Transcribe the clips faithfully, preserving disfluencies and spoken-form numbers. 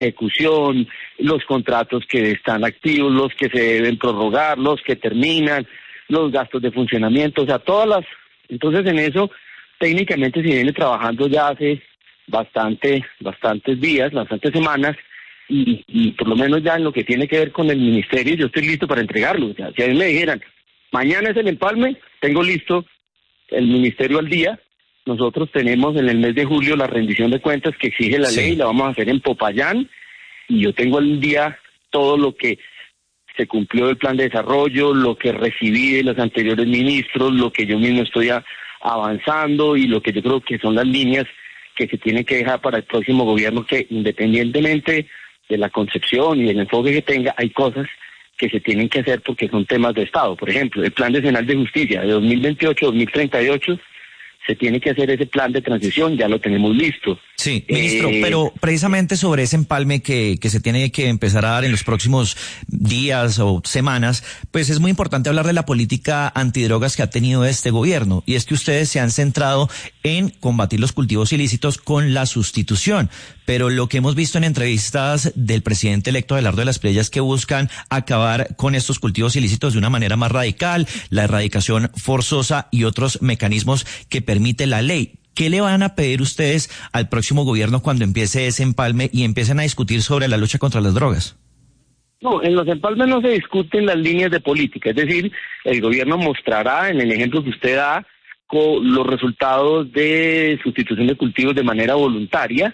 ejecución, los contratos que están activos, los que se deben prorrogar, los que terminan, los gastos de funcionamiento, o sea, todas las... Entonces en eso técnicamente se viene trabajando ya hace bastante, bastantes días, bastantes semanas, y, y por lo menos ya en lo que tiene que ver con el ministerio, yo estoy listo para entregarlo. O sea, si a mí me dijeran, mañana es el empalme, tengo listo el ministerio al día. Nosotros tenemos en el mes de julio la rendición de cuentas que exige la Sí. ley, la vamos a hacer en Popayán, y yo tengo al día todo lo que se cumplió del plan de desarrollo, lo que recibí de los anteriores ministros, lo que yo mismo estoy a, avanzando y lo que yo creo que son las líneas que se tienen que dejar para el próximo gobierno, que independientemente de la concepción y del enfoque que tenga, hay cosas que se tienen que hacer porque son temas de Estado. Por ejemplo, el Plan Decenal de Justicia de dos mil veintiocho a dos mil treinta y ocho, se tiene que hacer ese plan de transición, ya lo tenemos listo. Sí, ministro, Eh, pero precisamente sobre ese empalme que, que se tiene que empezar a dar en los próximos días o semanas, pues es muy importante hablar de la política antidrogas que ha tenido este gobierno, y es que ustedes se han centrado en combatir los cultivos ilícitos con la sustitución, pero lo que hemos visto en entrevistas del presidente electo Abelardo de la Espriella es que buscan acabar con estos cultivos ilícitos de una manera más radical, la erradicación forzosa y otros mecanismos que permite la ley. ¿Qué le van a pedir ustedes al próximo gobierno cuando empiece ese empalme y empiecen a discutir sobre la lucha contra las drogas? No, en los empalmes no se discuten las líneas de política, es decir, el gobierno mostrará, en el ejemplo que usted da, con los resultados de sustitución de cultivos de manera voluntaria,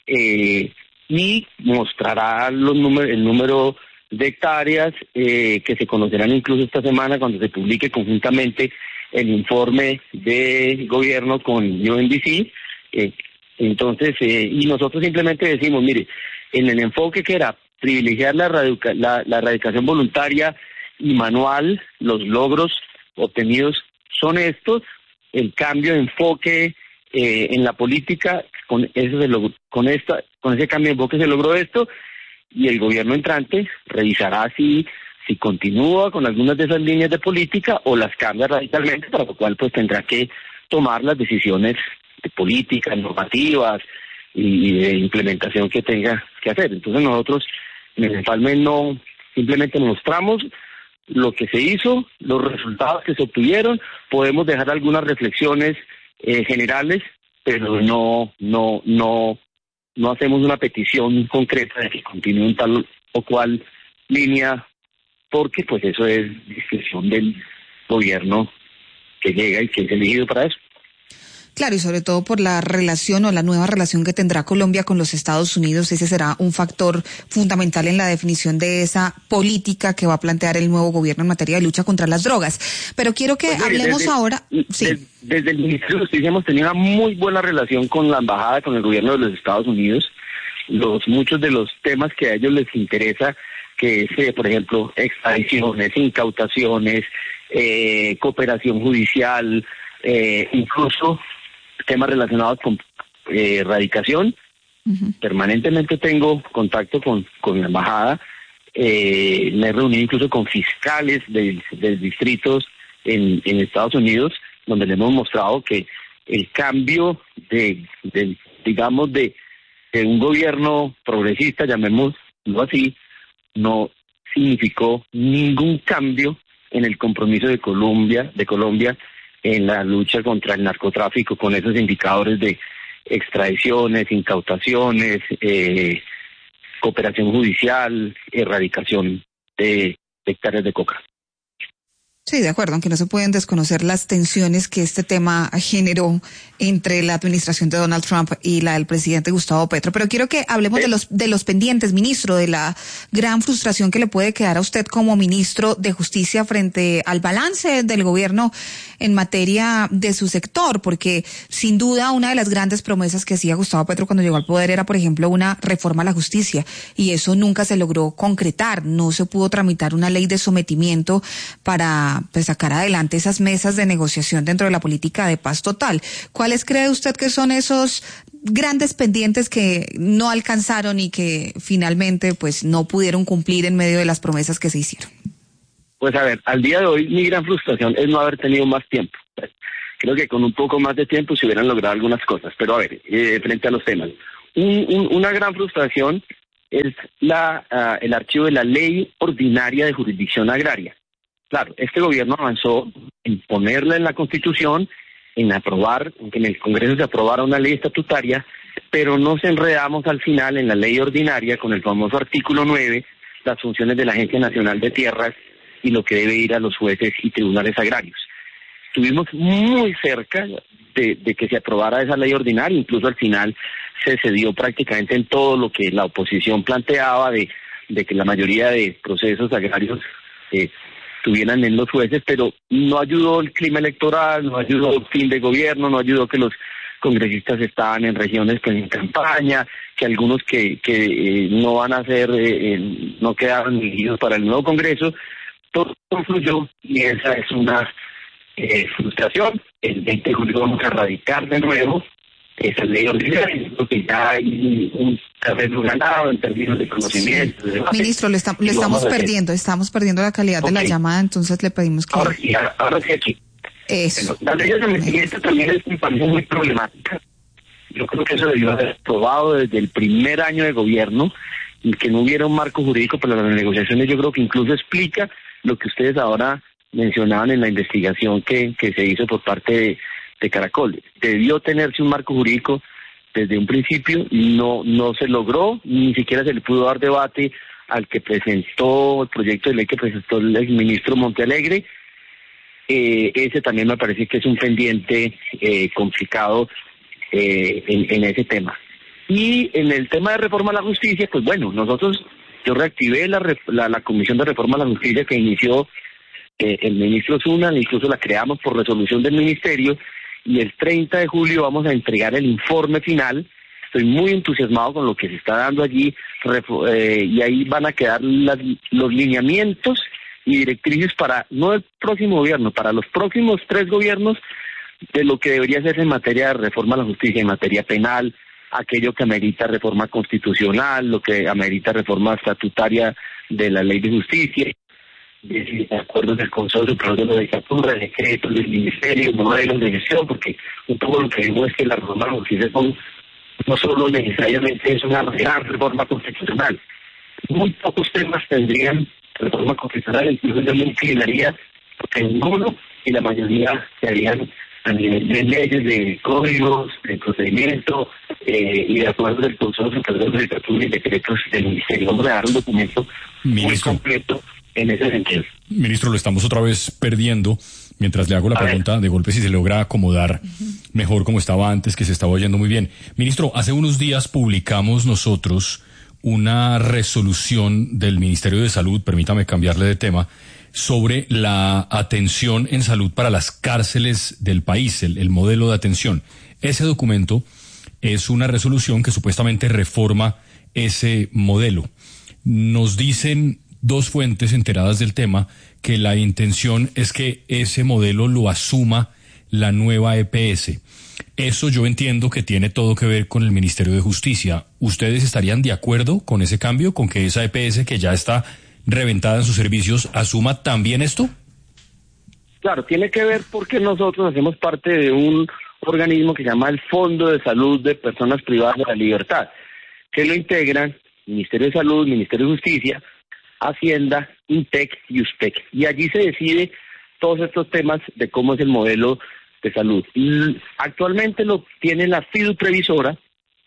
eh, y mostrará los números, el número de hectáreas eh, que se conocerán incluso esta semana cuando se publique conjuntamente el informe de gobierno con U N D C. Eh, entonces, eh, y nosotros simplemente decimos, mire, en el enfoque que era privilegiar la, radica, la, la erradicación voluntaria y manual, los logros obtenidos son estos. El cambio de enfoque eh, en la política, con eso se logró, con esta, con ese cambio de enfoque se logró esto, y el gobierno entrante revisará si si continúa con algunas de esas líneas de política o las cambia radicalmente, para lo cual pues tendrá que tomar las decisiones de política, normativas y, y de implementación que tenga que hacer. Entonces nosotros en el empalme no, simplemente mostramos lo que se hizo, los resultados que se obtuvieron, podemos dejar algunas reflexiones eh, generales, pero no, no, no, no hacemos una petición concreta de que continúe tal o cual línea, porque pues eso es discreción del gobierno que llega y que es elegido para eso. Claro, y sobre todo por la relación o la nueva relación que tendrá Colombia con los Estados Unidos, ese será un factor fundamental en la definición de esa política que va a plantear el nuevo gobierno en materia de lucha contra las drogas. Pero quiero que Pues, mire, hablemos desde, ahora... Sí. Desde, desde el Ministerio de Justicia hemos tenido una muy buena relación con la embajada, con el gobierno de los Estados Unidos. Los muchos de los temas que a ellos les interesa, que es, eh, por ejemplo, extradiciones, incautaciones, eh, cooperación judicial, eh, incluso temas relacionados con eh, erradicación. Uh-huh. Permanentemente tengo contacto con, con la embajada, eh, me he reunido incluso con fiscales de, de distritos en, en Estados Unidos, donde le hemos mostrado que el cambio de, de digamos, de, de un gobierno progresista, llamémoslo así, no significó ningún cambio en el compromiso de Colombia, de Colombia en la lucha contra el narcotráfico, con esos indicadores de extradiciones, incautaciones, eh, cooperación judicial, erradicación de hectáreas de coca. Sí, de acuerdo, aunque no se pueden desconocer las tensiones que este tema generó entre la administración de Donald Trump y la del presidente Gustavo Petro. Pero quiero que hablemos ¿Sí? de los de los pendientes, ministro, de la gran frustración que le puede quedar a usted como ministro de Justicia frente al balance del gobierno en materia de su sector, porque sin duda una de las grandes promesas que hacía Gustavo Petro cuando llegó al poder era, por ejemplo, una reforma a la justicia, y eso nunca se logró concretar, no se pudo tramitar una ley de sometimiento para pues sacar adelante esas mesas de negociación dentro de la política de paz total. ¿Cuáles cree usted que son esos grandes pendientes que no alcanzaron y que finalmente pues no pudieron cumplir en medio de las promesas que se hicieron? Pues a ver, al día de hoy mi gran frustración es no haber tenido más tiempo. Creo que con un poco más de tiempo se hubieran logrado algunas cosas, pero a ver, eh, frente a los temas. Un, un, una gran frustración es la uh, el archivo de la Ley Ordinaria de Jurisdicción Agraria. Claro, este gobierno avanzó en ponerla en la Constitución, en aprobar, en que en el Congreso se aprobara una ley estatutaria, pero nos enredamos al final en la ley ordinaria con el famoso artículo nueve, las funciones de la Agencia Nacional de Tierras y lo que debe ir a los jueces y tribunales agrarios. Estuvimos muy cerca de, de que se aprobara esa ley ordinaria, incluso al final se cedió prácticamente en todo lo que la oposición planteaba de, de que la mayoría de procesos agrarios eh, estuvieran en los jueces, pero no ayudó el clima electoral, no ayudó el fin de gobierno, no ayudó que los congresistas estaban en regiones pues, en campaña, que algunos que, que eh, no van a ser, eh, eh, no quedaron elegidos para el nuevo Congreso, todo confluyó y esa es una eh, frustración. El veinte de julio vamos a radicar de nuevo esa ley ordinaria, porque ya hay un terreno ganado en términos de conocimiento. De Ministro, lo, está, lo estamos perdiendo, estamos perdiendo la calidad okay. de la llamada, entonces le pedimos que... Ahora sí, ahora sí aquí. Eso. Bueno, la ley de emergencia también es un país muy problemática. Yo creo que eso debió haber aprobado desde el primer año de gobierno, y que no hubiera un marco jurídico para las negociaciones. Yo creo que incluso explica lo que ustedes ahora mencionaban en la investigación que, que se hizo por parte de, de Caracol. Debió tenerse un marco jurídico desde un principio, no no se logró, ni siquiera se le pudo dar debate al que presentó el proyecto de ley que presentó el exministro Montealegre. Eh, ese también me parece que es un pendiente eh, complicado eh, en, en ese tema. Y en el tema de reforma a la justicia, pues bueno, nosotros, yo reactivé la, la, la Comisión de Reforma a la Justicia que inició eh, el ministro Zuna, incluso la creamos por resolución del ministerio, y el treinta de julio vamos a entregar el informe final. Estoy muy entusiasmado con lo que se está dando allí, eh, y ahí van a quedar las, los lineamientos y directrices para, no el próximo gobierno, para los próximos tres gobiernos, de lo que debería hacerse en materia de reforma a la justicia, en materia penal, aquello que amerita reforma constitucional, lo que amerita reforma estatutaria de la ley de justicia, de acuerdos del Consejo Superior de la Judicatura, decretos del Ministerio, modelos de gestión, porque un poco lo que vimos es que la reforma a la justicia son, no solo necesariamente es una gran reforma constitucional, muy pocos temas tendrían reforma constitucional, incluso yo me inclinaría porque ninguno, y la mayoría se harían a nivel de leyes, de códigos, de procedimiento eh, y de acuerdos del Consejo Superior de la Judicatura y decretos del Ministerio. Vamos a dar un documento Ministro. muy completo en ese sentido. Ministro, lo estamos otra vez perdiendo. Mientras le hago la a pregunta, ver. de golpe si se logra acomodar uh-huh. mejor como estaba antes, que se estaba oyendo muy bien. Ministro, hace unos días publicamos nosotros una resolución del Ministerio de Salud, permítame cambiarle de tema, sobre la atención en salud para las cárceles del país, el, el modelo de atención. Ese documento es una resolución que supuestamente reforma ese modelo. Nos dicen dos fuentes enteradas del tema que la intención es que ese modelo lo asuma la nueva E P S. Eso yo entiendo que tiene todo que ver con el Ministerio de Justicia. ¿Ustedes estarían de acuerdo con ese cambio, con que esa E P S que ya está reventada en sus servicios asuma también esto? Claro, tiene que ver porque nosotros hacemos parte de un organismo que se llama el Fondo de Salud de Personas Privadas de la Libertad, que lo integran Ministerio de Salud, Ministerio de Justicia, Hacienda, INTEC y USPEC. Y allí se decide todos estos temas de cómo es el modelo de salud. Y actualmente lo tiene la FIDU Previsora,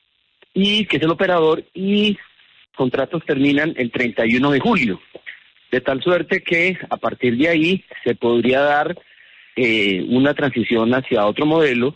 y que es el operador, y contratos terminan el treinta y uno de julio, de tal suerte que a partir de ahí se podría dar eh, una transición hacia otro modelo,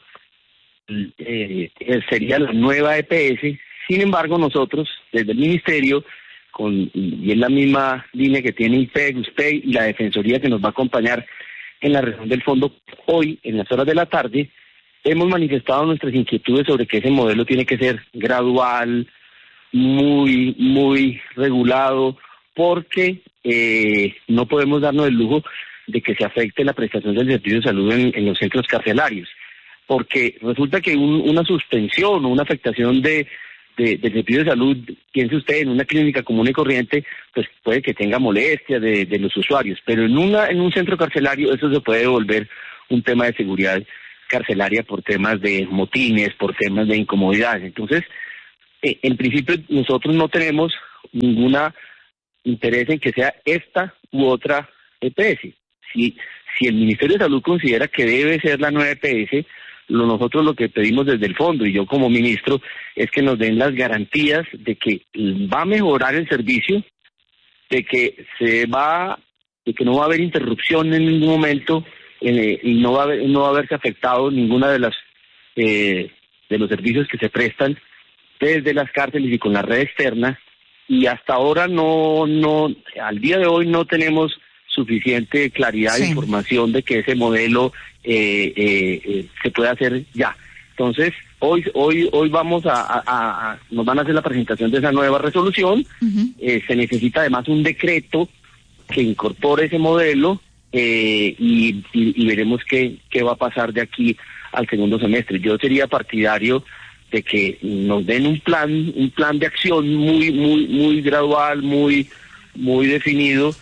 eh, sería la nueva E P S. Sin embargo, nosotros desde el Ministerio, con, y en la misma línea que tiene INPEC, USPEC y la Defensoría que nos va a acompañar en la reunión del fondo hoy en las horas de la tarde, hemos manifestado nuestras inquietudes sobre que ese modelo tiene que ser gradual, muy, muy regulado, porque eh, no podemos darnos el lujo de que se afecte la prestación del servicio de salud en, en los centros carcelarios, porque resulta que un, una suspensión o una afectación de, de, del servicio de salud, piense usted en una clínica común y corriente, pues puede que tenga molestias de, de los usuarios, pero en una en un centro carcelario eso se puede volver un tema de seguridad carcelaria por temas de motines, por temas de incomodidades. Entonces, Eh, en principio nosotros no tenemos ninguna interés en que sea esta u otra E P S. Si, si el Ministerio de Salud considera que debe ser la nueva E P S, lo, nosotros lo que pedimos desde el fondo, y yo como ministro, es que nos den las garantías de que va a mejorar el servicio, de que se va, de que no va a haber interrupción en ningún momento, eh, y no va a haber, no va a haberse afectado ninguna de las eh, de los servicios que se prestan desde las cárceles y con la red externa. Y hasta ahora no, no, al día de hoy no tenemos suficiente claridad sí. de información de que ese modelo eh, eh, eh, se puede hacer ya. Entonces, hoy hoy hoy vamos a, a, a, nos van a hacer la presentación de esa nueva resolución. Uh-huh. Eh, se necesita además un decreto que incorpore ese modelo eh, y, y, y veremos qué, qué va a pasar de aquí al segundo semestre. Yo sería partidario de que nos den un plan, un plan de acción muy, muy, muy gradual, muy, muy definido,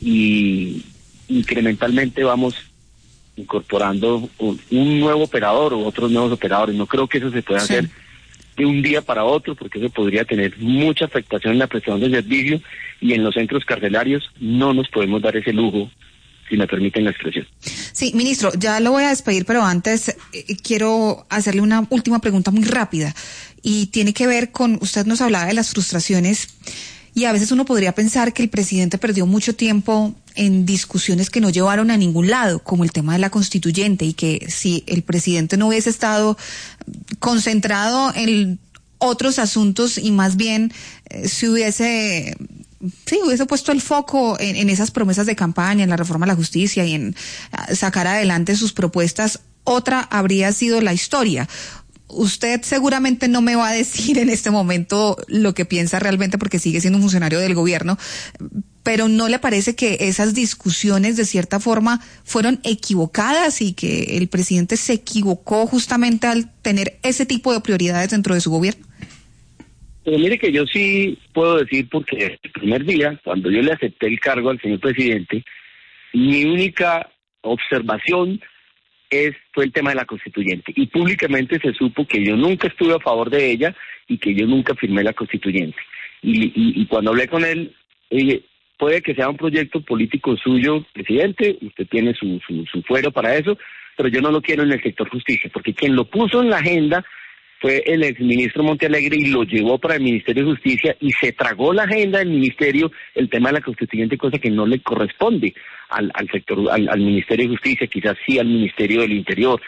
y incrementalmente vamos incorporando un, un nuevo operador o otros nuevos operadores. No creo que eso se pueda sí. hacer de un día para otro, porque eso podría tener mucha afectación en la prestación de servicio, y en los centros carcelarios no nos podemos dar ese lujo, si me permiten la expresión. Sí, ministro, ya lo voy a despedir, pero antes eh, quiero hacerle una última pregunta muy rápida, y tiene que ver con, usted nos hablaba de las frustraciones, y a veces uno podría pensar que el presidente perdió mucho tiempo en discusiones que no llevaron a ningún lado, como el tema de la constituyente, y que si el presidente no hubiese estado concentrado en otros asuntos y más bien eh, se hubiese... Sí, hubiese puesto el foco en, en esas promesas de campaña, en la reforma a la justicia y en uh, sacar adelante sus propuestas, otra habría sido la historia. Usted seguramente no me va a decir en este momento lo que piensa realmente, porque sigue siendo un funcionario del gobierno, pero ¿no le parece que esas discusiones de cierta forma fueron equivocadas y que el presidente se equivocó justamente al tener ese tipo de prioridades dentro de su gobierno? Pero mire que yo sí puedo decir, porque el primer día, cuando yo le acepté el cargo al señor presidente, mi única observación es fue el tema de la constituyente. Y públicamente se supo que yo nunca estuve a favor de ella y que yo nunca firmé la constituyente. Y, y, y cuando hablé con él, dije, puede que sea un proyecto político suyo, presidente, usted tiene su, su, su fuero para eso, pero yo no lo quiero en el sector justicia, porque quien lo puso en la agenda fue el exministro Montealegre y lo llevó para el Ministerio de Justicia, y se tragó la agenda del ministerio el tema de la constituyente, cosa que no le corresponde al, al sector, al, al Ministerio de Justicia, quizás sí al Ministerio del Interior.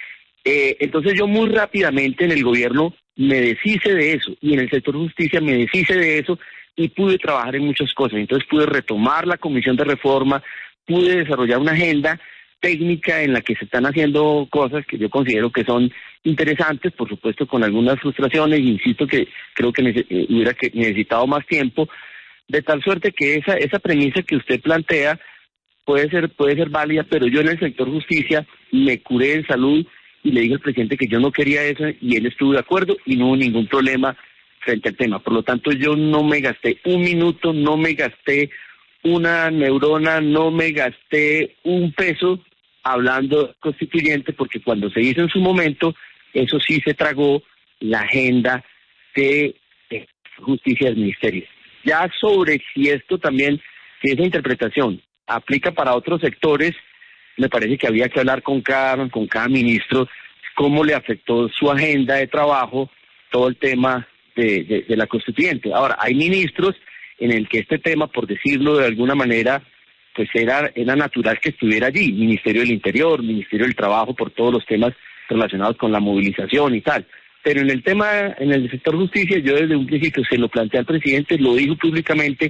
Eh, entonces yo muy rápidamente en el gobierno me deshice de eso, y en el sector justicia me deshice de eso, y pude trabajar en muchas cosas. Entonces pude retomar la comisión de reforma, pude desarrollar una agenda técnica en la que se están haciendo cosas que yo considero que son interesantes, por supuesto con algunas frustraciones, insisto que creo que nece- hubiera que necesitado más tiempo, de tal suerte que esa esa premisa que usted plantea puede ser puede ser válida, pero yo en el sector justicia me curé en salud y le dije al presidente que yo no quería eso, y él estuvo de acuerdo y no hubo ningún problema frente al tema. Por lo tanto, yo no me gasté un minuto, no me gasté una neurona, no me gasté un peso hablando constituyente, porque cuando se hizo en su momento, eso sí se tragó la agenda de, de justicia del ministerio. Ya sobre si esto también, si esa interpretación aplica para otros sectores, me parece que había que hablar con cada, con cada ministro cómo le afectó su agenda de trabajo todo el tema de, de, de la constituyente. Ahora, hay ministros en el que este tema, por decirlo de alguna manera, pues era, era natural que estuviera allí, Ministerio del Interior, Ministerio del Trabajo, por todos los temas relacionados con la movilización y tal. Pero en el tema, en el sector justicia, yo desde un principio se lo planteé al presidente, lo dijo públicamente,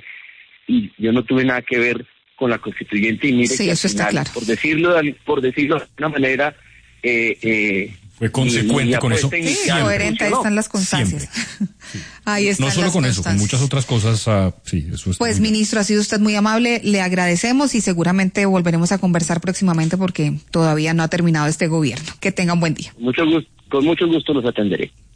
y yo no tuve nada que ver con la constituyente, y mire sí, que eso al final, está claro. por decirlo, por decirlo de una manera, eh, eh, fue consecuente y, y con eso. Sí, coherente, ahí están las constancias. Sí. Ahí están no solo las con eso, con muchas otras cosas. Uh, sí, eso es pues, ministro, ha sido usted muy amable, le agradecemos y seguramente volveremos a conversar próximamente porque todavía no ha terminado este gobierno. Que tenga un buen día. Mucho gusto, con mucho gusto los atenderé.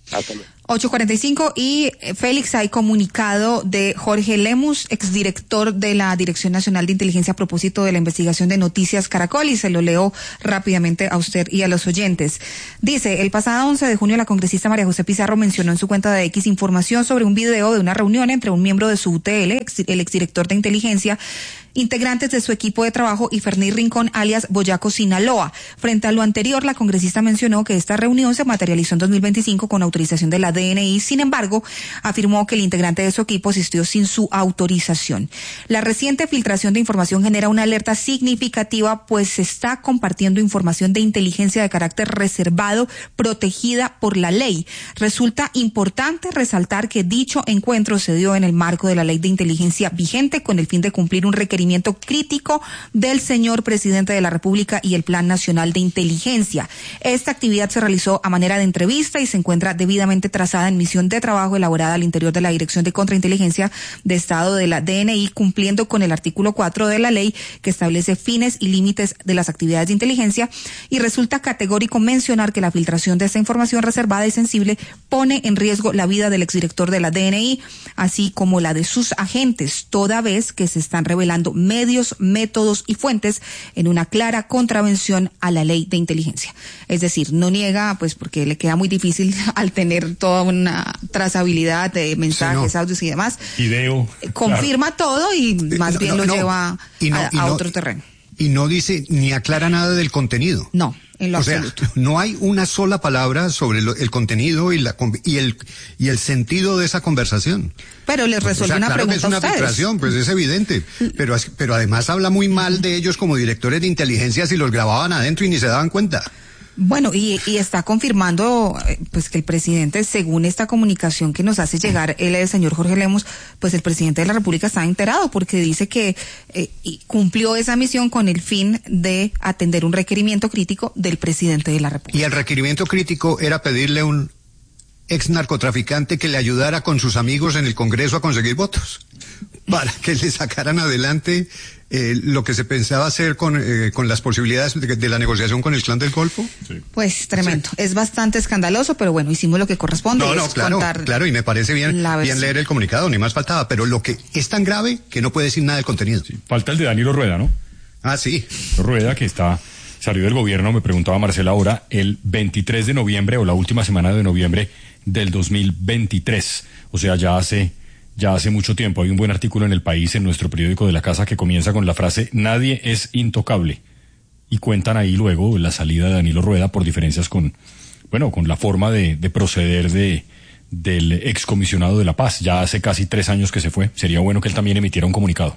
Hasta luego. ocho cuarenta y cinco y Félix, hay comunicado de Jorge Lemus, exdirector de la Dirección Nacional de Inteligencia a propósito de la investigación de Noticias Caracol, y se lo leo rápidamente a usted y a los oyentes. Dice, el pasado once de junio la congresista María José Pizarro mencionó en su cuenta de X información sobre un video de una reunión entre un miembro de su U T L, el exdirector de inteligencia, integrantes de su equipo de trabajo y Ferní Rincón, alias Boyaco Sinaloa. Frente a lo anterior, la congresista mencionó que esta reunión se materializó en dos mil veinticinco con autorización de la D N I. Sin embargo, afirmó que el integrante de su equipo asistió sin su autorización. La reciente filtración de información genera una alerta significativa, pues se está compartiendo información de inteligencia de carácter reservado, protegida por la ley. Resulta importante resaltar que dicho encuentro se dio en el marco de la ley de inteligencia vigente con el fin de cumplir un requerimiento crítico del señor presidente de la República y el Plan Nacional de Inteligencia. Esta actividad se realizó a manera de entrevista y se encuentra debidamente trazada en misión de trabajo elaborada al interior de la Dirección de Contrainteligencia de Estado de la D N I, cumpliendo con el artículo cuatro de la ley que establece fines y límites de las actividades de inteligencia, y resulta categórico mencionar que la filtración de esta información reservada y sensible pone en riesgo la vida del exdirector de la D N I, así como la de sus agentes, toda vez que se están revelando medios, métodos y fuentes en una clara contravención a la ley de inteligencia. Es decir, no niega, pues porque le queda muy difícil al tener toda una trazabilidad de mensajes, sí, no. audios y demás. Video. Confirma claro. todo y más bien no, lo no, lleva no, a, a no, otro terreno. Y no dice ni aclara nada del contenido. No, en lo o absoluto. Sea, no hay una sola palabra sobre lo, el contenido y la y el y el sentido de esa conversación. Pero les resuelve o sea, una claro pregunta que es una a ustedes. filtración, pues es evidente. Pero pero además habla muy mal de ellos como directores de inteligencia si los grababan adentro y ni se daban cuenta. Bueno, y, y está confirmando pues que el presidente, según esta comunicación que nos hace llegar el, el señor Jorge Lemus, pues el presidente de la República está enterado porque dice que eh, cumplió esa misión con el fin de atender un requerimiento crítico del presidente de la República. Y el requerimiento crítico era pedirle a un ex narcotraficante que le ayudara con sus amigos en el Congreso a conseguir votos para que le sacaran adelante eh, lo que se pensaba hacer con, eh, con las posibilidades de, de la negociación con el Clan del Golfo. Sí. Pues tremendo, sí. Es bastante escandaloso, pero bueno, hicimos lo que corresponde. No, no, es claro, claro, y me parece bien, bien leer el comunicado, ni más faltaba, pero lo que es tan grave que no puede decir nada del contenido. Sí. Falta el de Danilo Rueda, ¿no? Ah, sí. Rueda, que está, salió del gobierno, me preguntaba Marcela ahora, el veintitrés de noviembre o la última semana de noviembre del dos mil veintitrés, o sea, ya hace ya hace mucho tiempo. Hay un buen artículo en El País, en nuestro periódico de la casa, que comienza con la frase nadie es intocable, y cuentan ahí luego la salida de Danilo Rueda por diferencias con, bueno, con la forma de, de proceder de del excomisionado de la paz. Ya hace casi tres años que se fue. Sería bueno que él también emitiera un comunicado.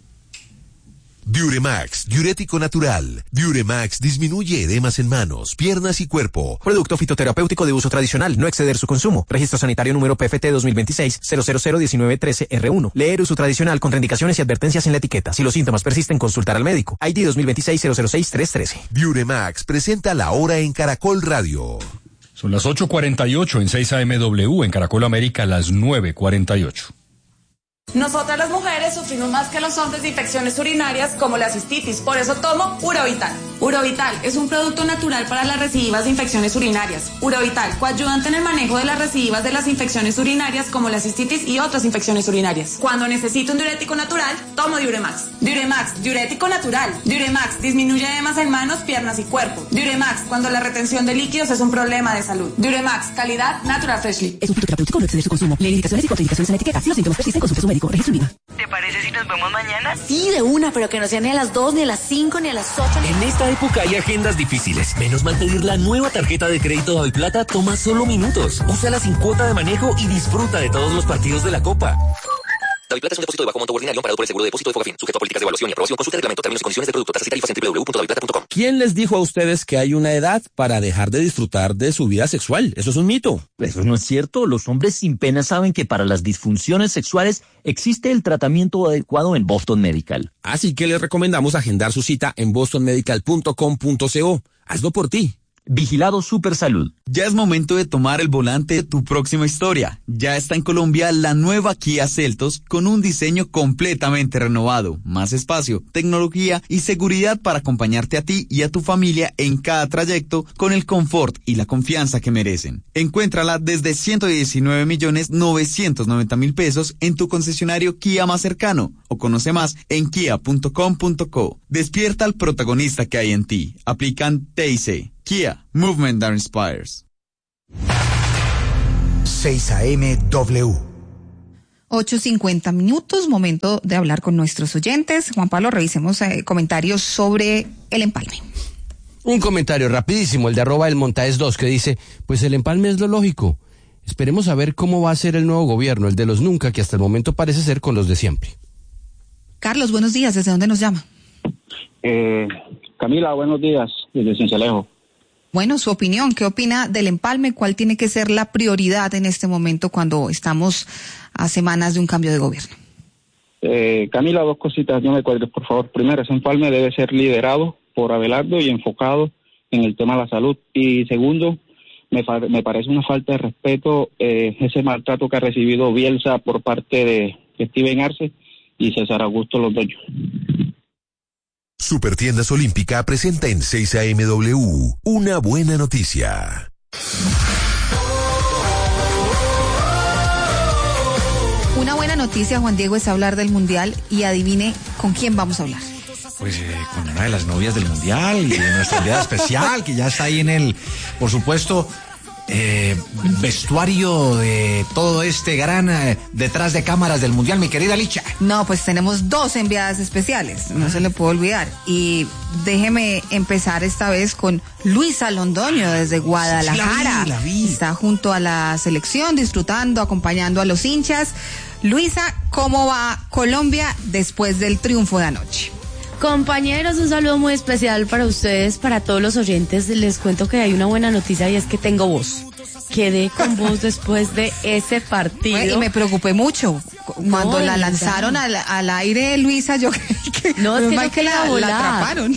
Diuremax, diurético natural. Diuremax disminuye edemas en manos, piernas y cuerpo. Producto fitoterapéutico de uso tradicional, no exceder su consumo. Registro sanitario número P F T dos mil veintiséis cero cero cero diecinueve trece R uno. Leer uso tradicional, contraindicaciones y advertencias en la etiqueta. Si los síntomas persisten, consultar al médico. I D dos mil veintiséis cero cero seis tres trece. Diuremax presenta la hora en Caracol Radio. Son las ocho cuarenta y ocho en seis A M W, en Caracol América las nueve cuarenta y ocho. Nosotras las mujeres sufrimos más que los hombres de infecciones urinarias como la cistitis, por eso tomo Urovital. Urovital es un producto natural para las recidivas de infecciones urinarias. Urovital, coayudante en el manejo de las recidivas de las infecciones urinarias como la cistitis y otras infecciones urinarias. Cuando necesito un diurético natural, tomo Diuremax. Diuremax, diurético natural. Diuremax disminuye edemas en manos, piernas y cuerpo. Diuremax, cuando la retención de líquidos es un problema de salud. Diuremax, calidad Natural Freshly. Es un fitoterapéutico, no exceder su consumo. Lee indicaciones y contraindicaciones en la etiqueta. Si los síntomas persisten, consulte a su médico. Registro INVIMA. ¿Te parece si nos vemos mañana? Sí, de una, pero que no sea ni a las dos, ni a las cinco, ni a las ocho. Ni... En esta época hay agendas difíciles. Menos mal pedir la nueva tarjeta de crédito Daviplata toma solo minutos. Úsala sin cuota de manejo y disfruta de todos los partidos de la Copa. Daviplata es un depósito de bajo monto ordinario amparado por el seguro de depósito de Fogafín, sujeto a políticas de evaluación y aprobación. Consulta el reglamento, términos y condiciones del producto, tasas y tarifas en doble u doble u doble u punto daviplata punto com. ¿Quién les dijo a ustedes que hay una edad para dejar de disfrutar de su vida sexual? Eso es un mito. Eso no es cierto. Los hombres sin pena saben que para las disfunciones sexuales existe el tratamiento adecuado en Boston Medical. Así que les recomendamos agendar su cita en boston medical punto com punto co. Hazlo por ti. Vigilado Supersalud. Ya es momento de tomar el volante de tu próxima historia. Ya está en Colombia la nueva Kia Seltos con un diseño completamente renovado, más espacio, tecnología y seguridad para acompañarte a ti y a tu familia en cada trayecto con el confort y la confianza que merecen. Encuéntrala desde ciento diecinueve millones novecientos noventa mil pesos en tu concesionario Kia más cercano o conoce más en kia punto com punto co. Despierta al protagonista que hay en ti. Aplican T I C. Kia, Movement that Inspires. seis A M W. ocho cincuenta minutos, momento de hablar con nuestros oyentes. Juan Pablo, revisemos eh, comentarios sobre el empalme. Un comentario rapidísimo, el de arroba el Montaes dos, que dice, pues el empalme es lo lógico. Esperemos a ver cómo va a ser el nuevo gobierno, el de los nunca, que hasta el momento parece ser con los de siempre. Carlos, buenos días, ¿desde dónde nos llama? Eh, Camila, buenos días, desde Cincelejo. Bueno, su opinión, ¿qué opina del empalme? ¿Cuál tiene que ser la prioridad en este momento cuando estamos a semanas de un cambio de gobierno? Eh, Camila, dos cositas, no me cuelgues, por favor. Primero, ese empalme debe ser liderado por Abelardo y enfocado en el tema de la salud. Y segundo, me, me parece una falta de respeto eh, ese maltrato que ha recibido Bielsa por parte de, de Steven Arce y César Augusto, los dueños. Supertiendas Olímpica presenta en seis A M W una buena noticia. Una buena noticia, Juan Diego, es hablar del Mundial y adivine con quién vamos a hablar. Pues eh, con una de las novias del Mundial y de nuestra enviada especial, que ya está ahí en el, por supuesto, eh, vestuario de todo este gran eh, detrás de cámaras del Mundial, mi querida Licha. No, pues tenemos dos enviadas especiales, no se le puede olvidar. Y déjeme empezar esta vez con Luisa Londoño desde Guadalajara. Sí, la vi, la vi. Está junto a la selección, disfrutando, acompañando a los hinchas. Luisa, ¿cómo va Colombia después del triunfo de anoche? Compañeros, un saludo muy especial para ustedes, para todos los oyentes. Les cuento que hay una buena noticia y es que tengo voz. Quedé con voz después de ese partido. Bueno, y me preocupé mucho. Cuando no, la lanzaron al, al aire, Luisa, yo creí que, no, es que, no que la, la atraparon.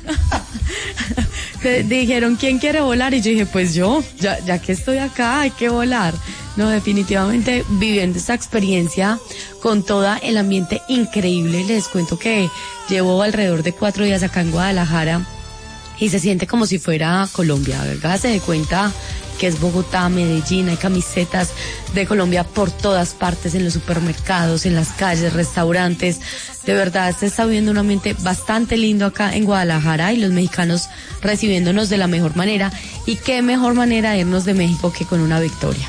Dijeron, ¿quién quiere volar? Y yo dije, pues yo, ya, ya que estoy acá, hay que volar. No, definitivamente viviendo esta experiencia con todo el ambiente increíble. Les cuento que llevo alrededor de cuatro días acá en Guadalajara y se siente como si fuera Colombia, ¿verdad? Se da cuenta que es Bogotá, Medellín, hay camisetas de Colombia por todas partes, en los supermercados, en las calles, restaurantes. De verdad, se está viviendo un ambiente bastante lindo acá en Guadalajara y los mexicanos recibiéndonos de la mejor manera. Y qué mejor manera de irnos de México que con una victoria.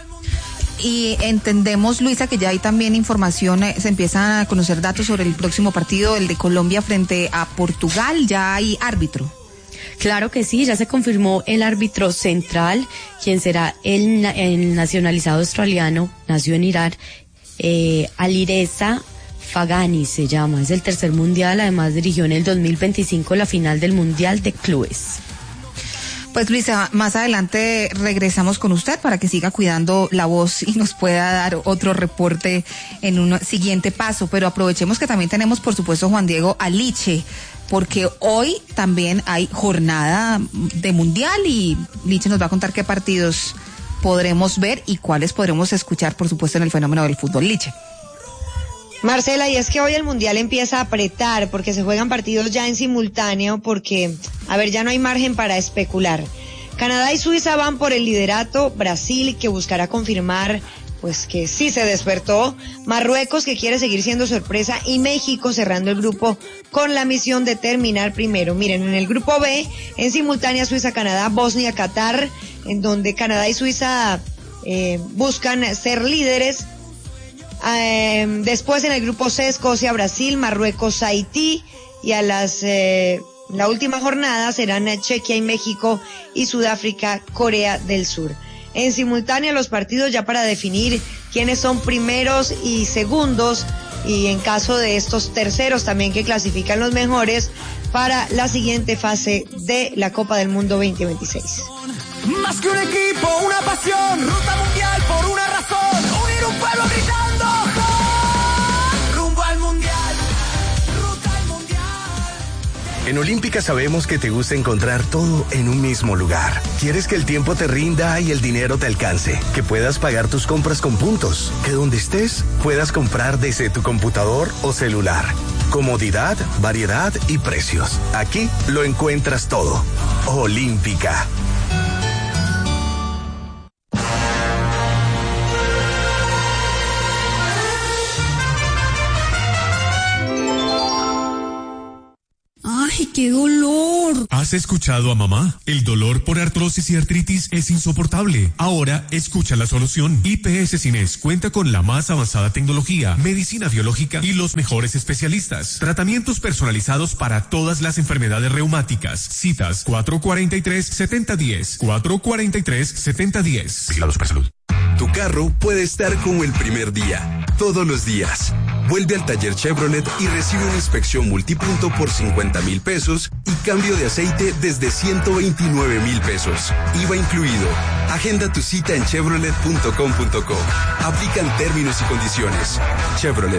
Y entendemos, Luisa, que ya hay también información, eh, se empiezan a conocer datos sobre el próximo partido, el de Colombia frente a Portugal, ya hay árbitro. Claro que sí, ya se confirmó el árbitro central, quien será el, el nacionalizado australiano, nació en Irán, eh, Alireza Fagani se llama, es el tercer mundial, además dirigió en el dos mil veinticinco la final del Mundial de Clubes. Pues Luisa, más adelante regresamos con usted para que siga cuidando la voz y nos pueda dar otro reporte en un siguiente paso, pero aprovechemos que también tenemos, por supuesto, Juan Diego, a Liche, porque hoy también hay jornada de Mundial y Liche nos va a contar qué partidos podremos ver y cuáles podremos escuchar, por supuesto, en el fenómeno del fútbol. Liche. Marcela, y es que hoy el Mundial empieza a apretar porque se juegan partidos ya en simultáneo porque, a ver, ya no hay margen para especular. Canadá y Suiza van por el liderato, Brasil que buscará confirmar pues que sí se despertó, Marruecos que quiere seguir siendo sorpresa y México cerrando el grupo con la misión de terminar primero. Miren, en el grupo B, en simultánea Suiza, Canadá, Bosnia, Qatar, en donde Canadá y Suiza eh, buscan ser líderes. Eh, después en el grupo C, Escocia, Brasil, Marruecos, Haití, y a las eh, la última jornada serán Chequia y México y Sudáfrica, Corea del Sur. En simultánea los partidos ya para definir quiénes son primeros y segundos, y en caso de estos terceros también que clasifican los mejores para la siguiente fase de la Copa del Mundo veinte veintiséis. Más que un equipo, una pasión, ruta mundial por una razón, unir un pueblo gritando, ¡oh! Rumbo al mundial, ruta al mundial. En Olímpica sabemos que te gusta encontrar todo en un mismo lugar. Quieres que el tiempo te rinda y el dinero te alcance, que puedas pagar tus compras con puntos, que donde estés puedas comprar desde tu computador o celular. Comodidad, variedad y precios. Aquí lo encuentras todo. Olímpica. ¡Ay, qué dolor! ¿Has escuchado a mamá? El dolor por artrosis y artritis es insoportable. Ahora, escucha la solución. I P S Cines cuenta con la más avanzada tecnología, medicina biológica y los mejores especialistas. Tratamientos personalizados para todas las enfermedades reumáticas. Citas cuatro cuatro tres, siete cero uno cero. cuatro cuatro tres, siete cero uno cero. Vigilado Supersalud. Tu carro puede estar como el primer día, todos los días. Vuelve al taller Chevrolet y recibe una inspección multipunto por cincuenta mil pesos y cambio de aceite desde ciento veintinueve mil pesos. I V A incluido. Agenda tu cita en chevrolet punto com punto co. Aplican términos y condiciones. Chevrolet.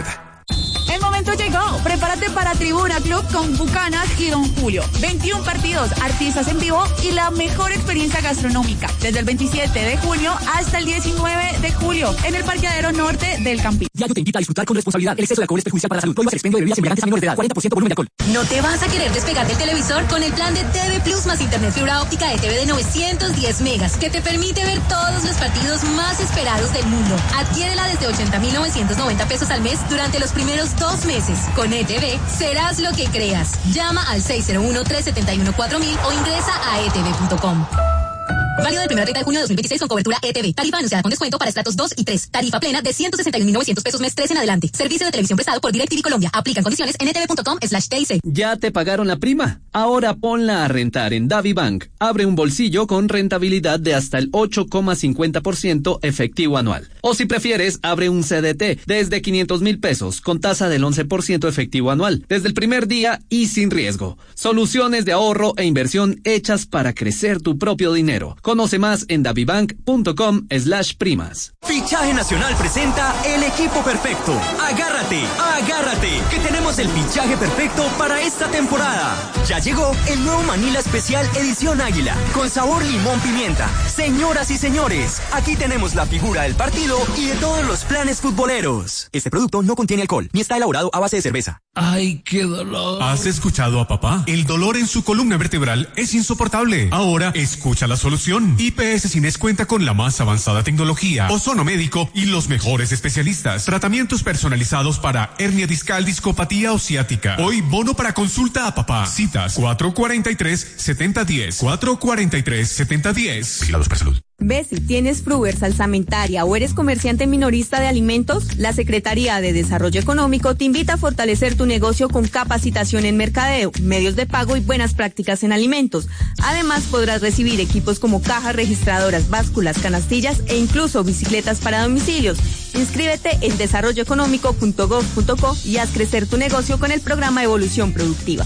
El momento llegó. Prepárate para Tribuna Club con Bucanas y Don Julio. veintiún partidos, artistas en vivo y la mejor experiencia gastronómica. Desde el veintisiete de junio hasta el diecinueve de julio en el parqueadero norte del Campín. Diario te invita a disfrutar con responsabilidad. El exceso de alcohol es perjudicial para la salud. Prohíbas el expendio de bebidas embriagantes a menores de edad. cuarenta por ciento volumen de alcohol. No te vas a querer despegar del televisor con el plan de T V Plus más internet fibra óptica de T V de novecientos diez megas que te permite ver todos los partidos más esperados del mundo. Adquiérela desde ochenta mil novecientos noventa pesos al mes durante los primeros dos meses. Con E T V serás lo que creas. Llama al seis cero uno, tres siete uno, cuatro mil o ingresa a e t v punto com. Válido del primero al treinta de junio de dos mil veintiséis con cobertura E T V. Tarifa anunciada con descuento para estratos dos y tres. Tarifa plena de ciento sesenta y un mil novecientos pesos mes tres en adelante. Servicio de televisión prestado por DirecTV Colombia. Aplican condiciones en e t v punto com slash t i c. ¿Ya te pagaron la prima? Ahora ponla a rentar en DaviBank. Abre un bolsillo con rentabilidad de hasta el ocho coma cincuenta por ciento efectivo anual. O si prefieres, abre un C D T desde quinientos mil pesos con tasa del once por ciento efectivo anual. Desde el primer día y sin riesgo. Soluciones de ahorro e inversión hechas para crecer tu propio dinero. Conoce más en davibank punto com slash primas. Fichaje Nacional presenta el equipo perfecto. Agárrate, agárrate, que tenemos el fichaje perfecto para esta temporada. Ya llegó el nuevo Manila Especial Edición Águila, con sabor limón pimienta. Señoras y señores, aquí tenemos la figura del partido y de todos los planes futboleros. Este producto no contiene alcohol, ni está elaborado a base de cerveza. ¡Ay, qué dolor! ¿Has escuchado a papá? El dolor en su columna vertebral es insoportable. Ahora escucha la solución. I P S Cines cuenta con la más avanzada tecnología, ozono médico y los mejores especialistas. Tratamientos personalizados para hernia discal, discopatía o ciática. Hoy bono para consulta a papá. Citas cuatro cuatro tres, siete cero uno cero. cuatro cuatro tres, siete cero uno cero. Vigilados por salud. ¿Ves si tienes Fruver salsamentaria o eres comerciante minorista de alimentos? La Secretaría de Desarrollo Económico te invita a fortalecer tu negocio con capacitación en mercadeo, medios de pago y buenas prácticas en alimentos. Además, podrás recibir equipos como cajas registradoras, básculas, canastillas e incluso bicicletas para domicilios. Inscríbete en desarrollo económico punto gov punto co y haz crecer tu negocio con el programa Evolución Productiva.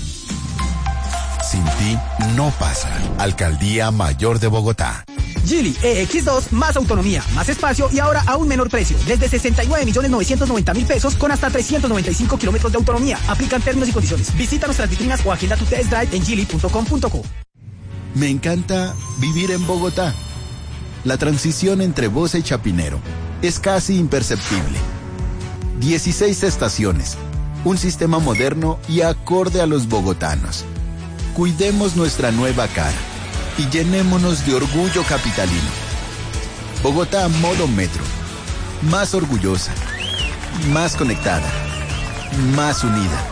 Sin ti no pasa. Alcaldía Mayor de Bogotá. Geely E X dos, más autonomía, más espacio y ahora a un menor precio. Desde sesenta y nueve millones novecientos noventa mil pesos con hasta trescientos noventa y cinco kilómetros de autonomía. Aplican términos y condiciones. Visita nuestras vitrinas o agenda tu test drive en geely punto com punto co. Me encanta vivir en Bogotá. La transición entre Bosa y Chapinero es casi imperceptible. dieciséis estaciones, un sistema moderno y acorde a los bogotanos. Cuidemos nuestra nueva cara y llenémonos de orgullo capitalino. Bogotá modo metro. Más orgullosa, más conectada, más unida.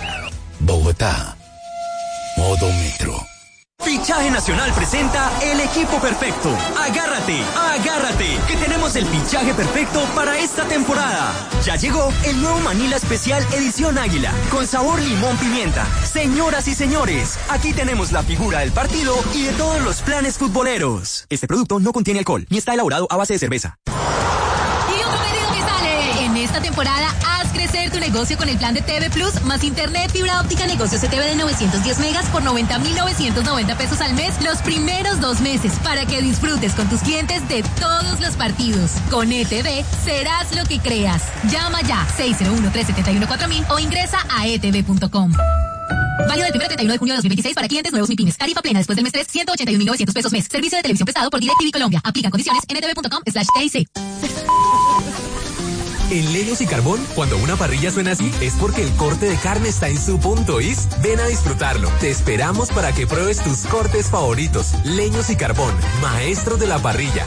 Bogotá modo metro. Fichaje Nacional presenta el equipo perfecto. Agárrate, agárrate, que tenemos el fichaje perfecto para esta temporada. Ya llegó el nuevo Manila Especial Edición Águila, con sabor limón pimienta. Señoras y señores, aquí tenemos la figura del partido y de todos los planes futboleros. Este producto no contiene alcohol, ni está elaborado a base de cerveza. Y otro pedido que sale. En esta temporada, haz crecer tu negocio con el plan de T V Plus más internet fibra óptica negocios E T V de novecientos diez megas por noventa mil novecientos noventa pesos al mes los primeros dos meses para que disfrutes con tus clientes de todos los partidos. Con E T V serás lo que creas. Llama ya seis cero uno, tres siete uno, cuatro mil o ingresa a e t v punto com. Válido del primero al treinta y uno de junio de dos mil veintiséis para clientes nuevos MIPYMES. Tarifa plena después del mes tres, ciento ochenta y un mil novecientos pesos mes. Servicio de televisión prestado por DirecTV Colombia. Aplican condiciones en ntv punto com slash T I C. En Leños y Carbón, cuando una parrilla suena así, es porque el corte de carne está en su punto, ¿is? Ven a disfrutarlo. Te esperamos para que pruebes tus cortes favoritos. Leños y Carbón, maestros de la parrilla.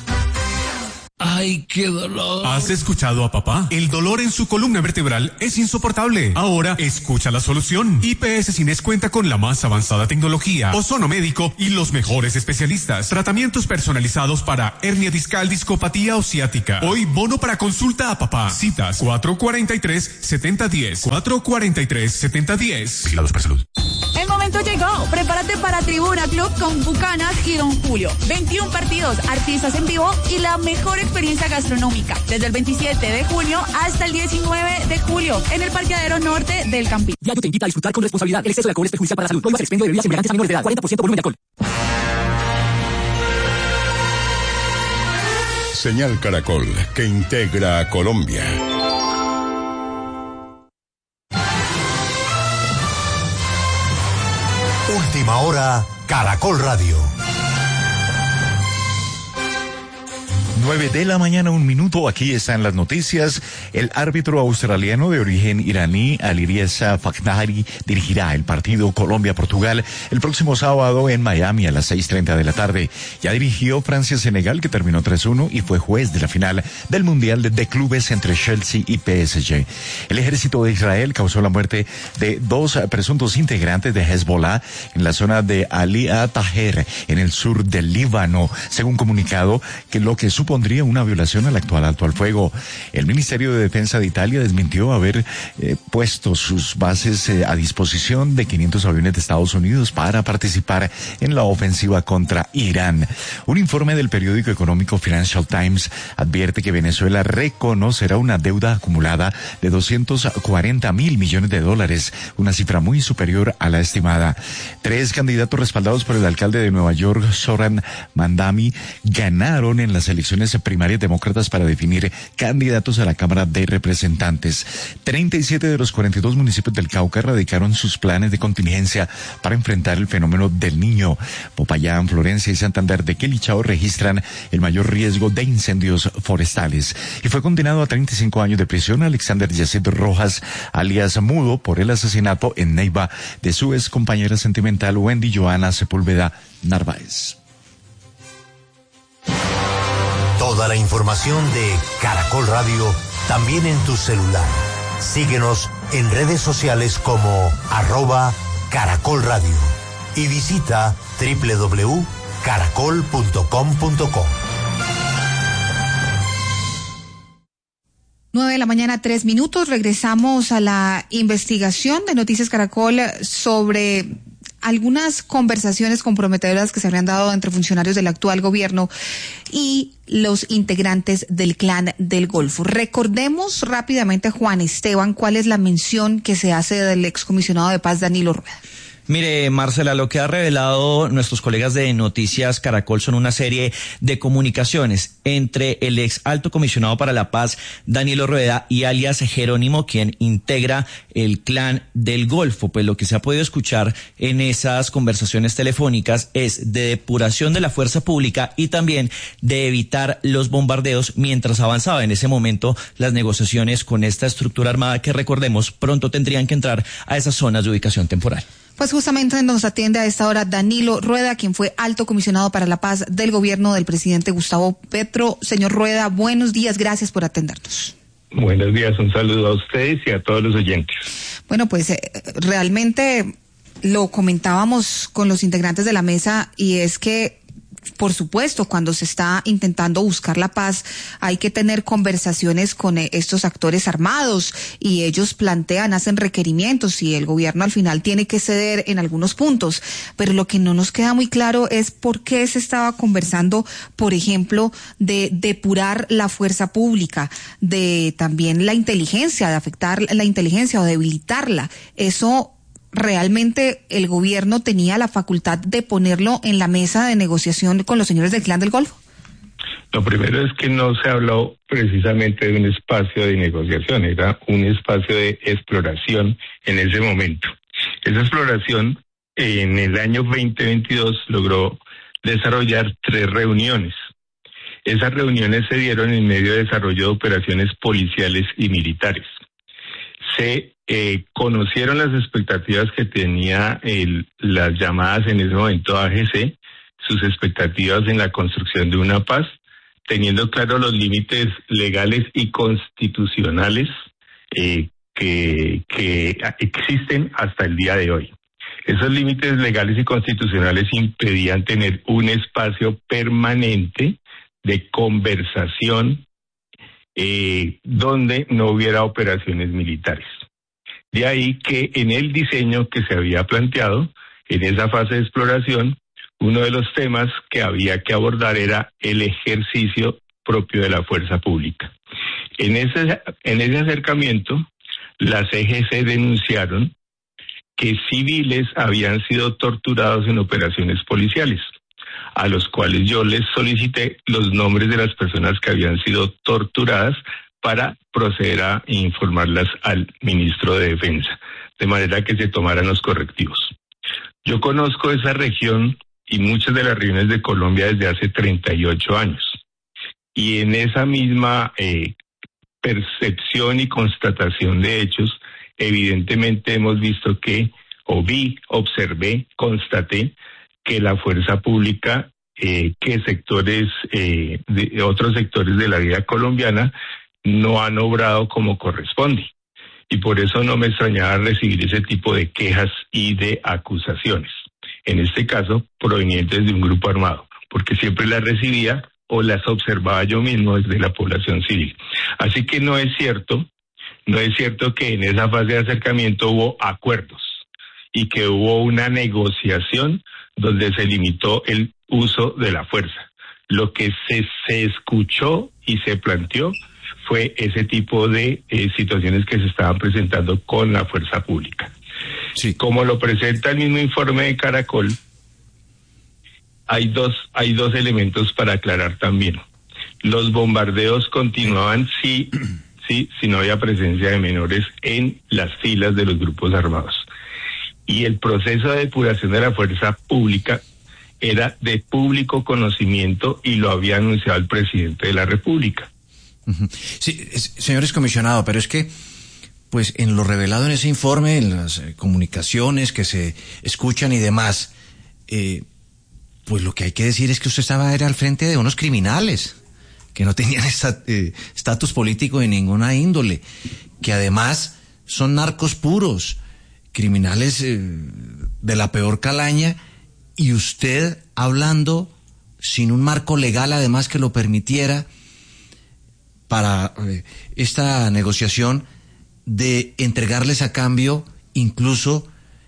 ¡Ay, qué dolor! ¿Has escuchado a papá? El dolor en su columna vertebral es insoportable. Ahora, escucha la solución. I P S Cines cuenta con la más avanzada tecnología, ozono médico y los mejores especialistas. Tratamientos personalizados para hernia discal, discopatía o ciática. Hoy, bono para consulta a papá. Citas cuatro cuarenta y tres, setenta diez. cuatro cuarenta y tres, setenta diez. Vigilados para salud. El momento llegó. Prepárate para Tribuna Club con Bucanas y Don Julio. veintiún partidos, artistas en vivo y la mejor experiencia gastronómica. Desde el veintisiete de junio hasta el diecinueve de julio en el parqueadero norte del Campín. Diario te invita a disfrutar con responsabilidad. El exceso de alcohol es perjudicial para la salud. Prohíbas el expendio de bebidas embriagantes a menores de edad. cuarenta por ciento volumen de alcohol. Señal Caracol, que integra a Colombia. Última hora, Caracol Radio. nueve de la mañana, un minuto. Aquí están las noticias. El árbitro australiano de origen iraní, Alireza Fakhnari, dirigirá el partido Colombia-Portugal el próximo sábado en Miami a las seis treinta de la tarde. Ya dirigió Francia-Senegal, que terminó tres uno, y fue juez de la final del Mundial de Clubes entre Chelsea y P S G. El ejército de Israel causó la muerte de dos presuntos integrantes de Hezbollah en la zona de Ali Taher, en el sur del Líbano, según comunicado que lo que supo pondría una violación al actual alto al fuego. El Ministerio de Defensa de Italia desmintió haber eh, puesto sus bases eh, a disposición de quinientos aviones de Estados Unidos para participar en la ofensiva contra Irán. Un informe del periódico económico Financial Times advierte que Venezuela reconocerá una deuda acumulada de doscientos cuarenta mil millones de dólares, una cifra muy superior a la estimada. Tres candidatos respaldados por el alcalde de Nueva York, Zohran Mamdani, ganaron en las elecciones primarias demócratas para definir candidatos a la Cámara de Representantes. treinta y siete de los cuarenta y dos municipios del Cauca radicaron sus planes de contingencia para enfrentar el fenómeno del Niño. Popayán, Florencia y Santander de Quilichao registran el mayor riesgo de incendios forestales. Y fue condenado a treinta y cinco años de prisión Alexander Yacid Rojas, alias Mudo, por el asesinato en Neiva de su ex compañera sentimental Wendy Joana Sepúlveda Narváez. Toda la información de Caracol Radio también en tu celular. Síguenos en redes sociales como arroba Caracol Radio y visita doble u doble u doble u punto caracol punto com punto co. Nueve de la mañana, tres minutos. Regresamos a la investigación de Noticias Caracol sobre algunas conversaciones comprometedoras que se habrían dado entre funcionarios del actual gobierno y los integrantes del Clan del Golfo. Recordemos rápidamente, Juan Esteban, cuál es la mención que se hace del excomisionado de paz Danilo Rueda. Mire, Marcela, lo que ha revelado nuestros colegas de Noticias Caracol son una serie de comunicaciones entre el ex alto comisionado para la paz, Danilo Rueda, y alias Jerónimo, quien integra el Clan del Golfo. Pues lo que se ha podido escuchar en esas conversaciones telefónicas es de depuración de la fuerza pública y también de evitar los bombardeos mientras avanzaba en ese momento las negociaciones con esta estructura armada que, recordemos, pronto tendrían que entrar a esas zonas de ubicación temporal. Pues justamente nos atiende a esta hora Danilo Rueda, quien fue alto comisionado para la paz del gobierno del presidente Gustavo Petro. Señor Rueda, buenos días, gracias por atendernos. Buenos días, un saludo a ustedes y a todos los oyentes. Bueno, pues eh, realmente lo comentábamos con los integrantes de la mesa y es que, por supuesto, cuando se está intentando buscar la paz, hay que tener conversaciones con estos actores armados y ellos plantean, hacen requerimientos y el gobierno al final tiene que ceder en algunos puntos. Pero lo que no nos queda muy claro es por qué se estaba conversando, por ejemplo, de depurar la fuerza pública, de también la inteligencia, de afectar la inteligencia o debilitarla. Eso realmente el gobierno tenía la facultad de ponerlo en la mesa de negociación con los señores del Clan del Golfo. Lo primero es que no se habló precisamente de un espacio de negociación, era un espacio de exploración en ese momento. Esa exploración en el año veinte veintidós logró desarrollar tres reuniones. Esas reuniones se dieron en medio de desarrollo de operaciones policiales y militares. Se eh, conocieron las expectativas que tenía el, las llamadas en ese momento A G C, sus expectativas en la construcción de una paz, teniendo claro los límites legales y constitucionales eh, que, que existen hasta el día de hoy. Esos límites legales y constitucionales impedían tener un espacio permanente de conversación eh, donde no hubiera operaciones militares. De ahí que en el diseño que se había planteado, en esa fase de exploración, uno de los temas que había que abordar era el ejercicio propio de la fuerza pública. En ese, en ese acercamiento, las C G C denunciaron que civiles habían sido torturados en operaciones policiales, a los cuales yo les solicité los nombres de las personas que habían sido torturadas para proceder a informarlas al ministro de Defensa, de manera que se tomaran los correctivos. Yo conozco esa región y muchas de las regiones de Colombia desde hace treinta y ocho años, y en esa misma eh, percepción y constatación de hechos, evidentemente hemos visto que, o vi, observé, constaté, que la fuerza pública, eh, que sectores, eh, de otros sectores de la vida colombiana no han obrado como corresponde. Y por eso no me extrañaba recibir ese tipo de quejas y de acusaciones. En este caso, provenientes de un grupo armado, porque siempre las recibía o las observaba yo mismo desde la población civil. Así que no es cierto, no es cierto que en esa fase de acercamiento hubo acuerdos y que hubo una negociación donde se limitó el uso de la fuerza. Lo que se, se escuchó y se planteó fue ese tipo de eh, situaciones que se estaban presentando con la fuerza pública. Sí. Como lo presenta el mismo informe de Caracol, hay dos, hay dos elementos para aclarar también. Los bombardeos continuaban sí, sí, si no había presencia de menores en las filas de los grupos armados. Y el proceso de depuración de la fuerza pública era de público conocimiento y lo había anunciado el presidente de la República. Sí, señores comisionados, pero es que, pues en lo revelado en ese informe, en las eh, comunicaciones que se escuchan y demás, eh, pues lo que hay que decir es que usted estaba era al frente de unos criminales que no tenían estatus eh, político de ninguna índole, que además son narcos puros, criminales eh, de la peor calaña, y usted hablando sin un marco legal además que lo permitiera para eh, esta negociación de entregarles a cambio incluso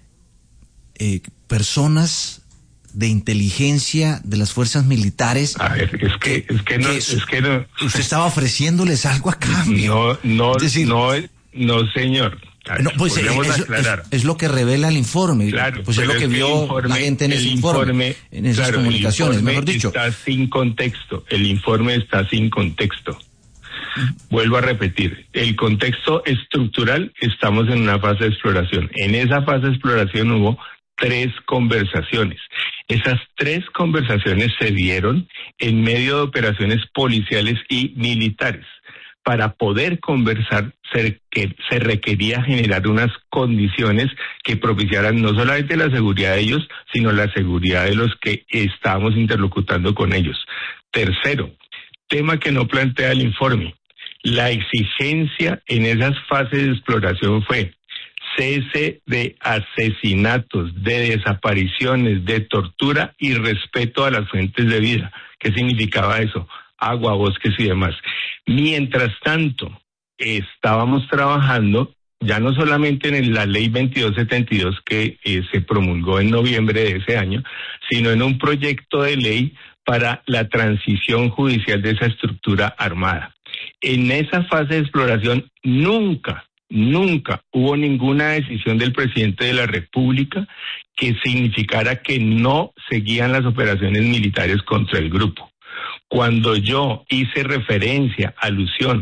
eh, personas de inteligencia de las fuerzas militares. A ver, es que, que es que no, que es que no. Usted estaba ofreciéndoles algo a cambio. No, no, es decir, no, no, señor. Ver, no, pues es, es, es lo que revela el informe. Claro, pues es lo que vio informe, la gente en ese informe, informe, en esas claro, comunicaciones, el mejor dicho. Está sin contexto. El informe está sin contexto. Vuelvo a repetir, el contexto estructural, estamos en una fase de exploración. En esa fase de exploración hubo tres conversaciones. Esas tres conversaciones se dieron en medio de operaciones policiales y militares. Para poder conversar se, que, se requería generar unas condiciones que propiciaran no solamente la seguridad de ellos, sino la seguridad de los que estábamos interlocutando con ellos. Tercero, tema que no plantea el informe. La exigencia en esas fases de exploración fue cese de asesinatos, de desapariciones, de tortura y respeto a las fuentes de vida. ¿Qué significaba eso? Agua, bosques y demás. Mientras tanto, estábamos trabajando ya no solamente en la ley veintidós setenta y dos que eh, se promulgó en noviembre de ese año, sino en un proyecto de ley para la transición judicial de esa estructura armada. En esa fase de exploración nunca, nunca hubo ninguna decisión del presidente de la República que significara que no seguían las operaciones militares contra el grupo. Cuando yo hice referencia, alusión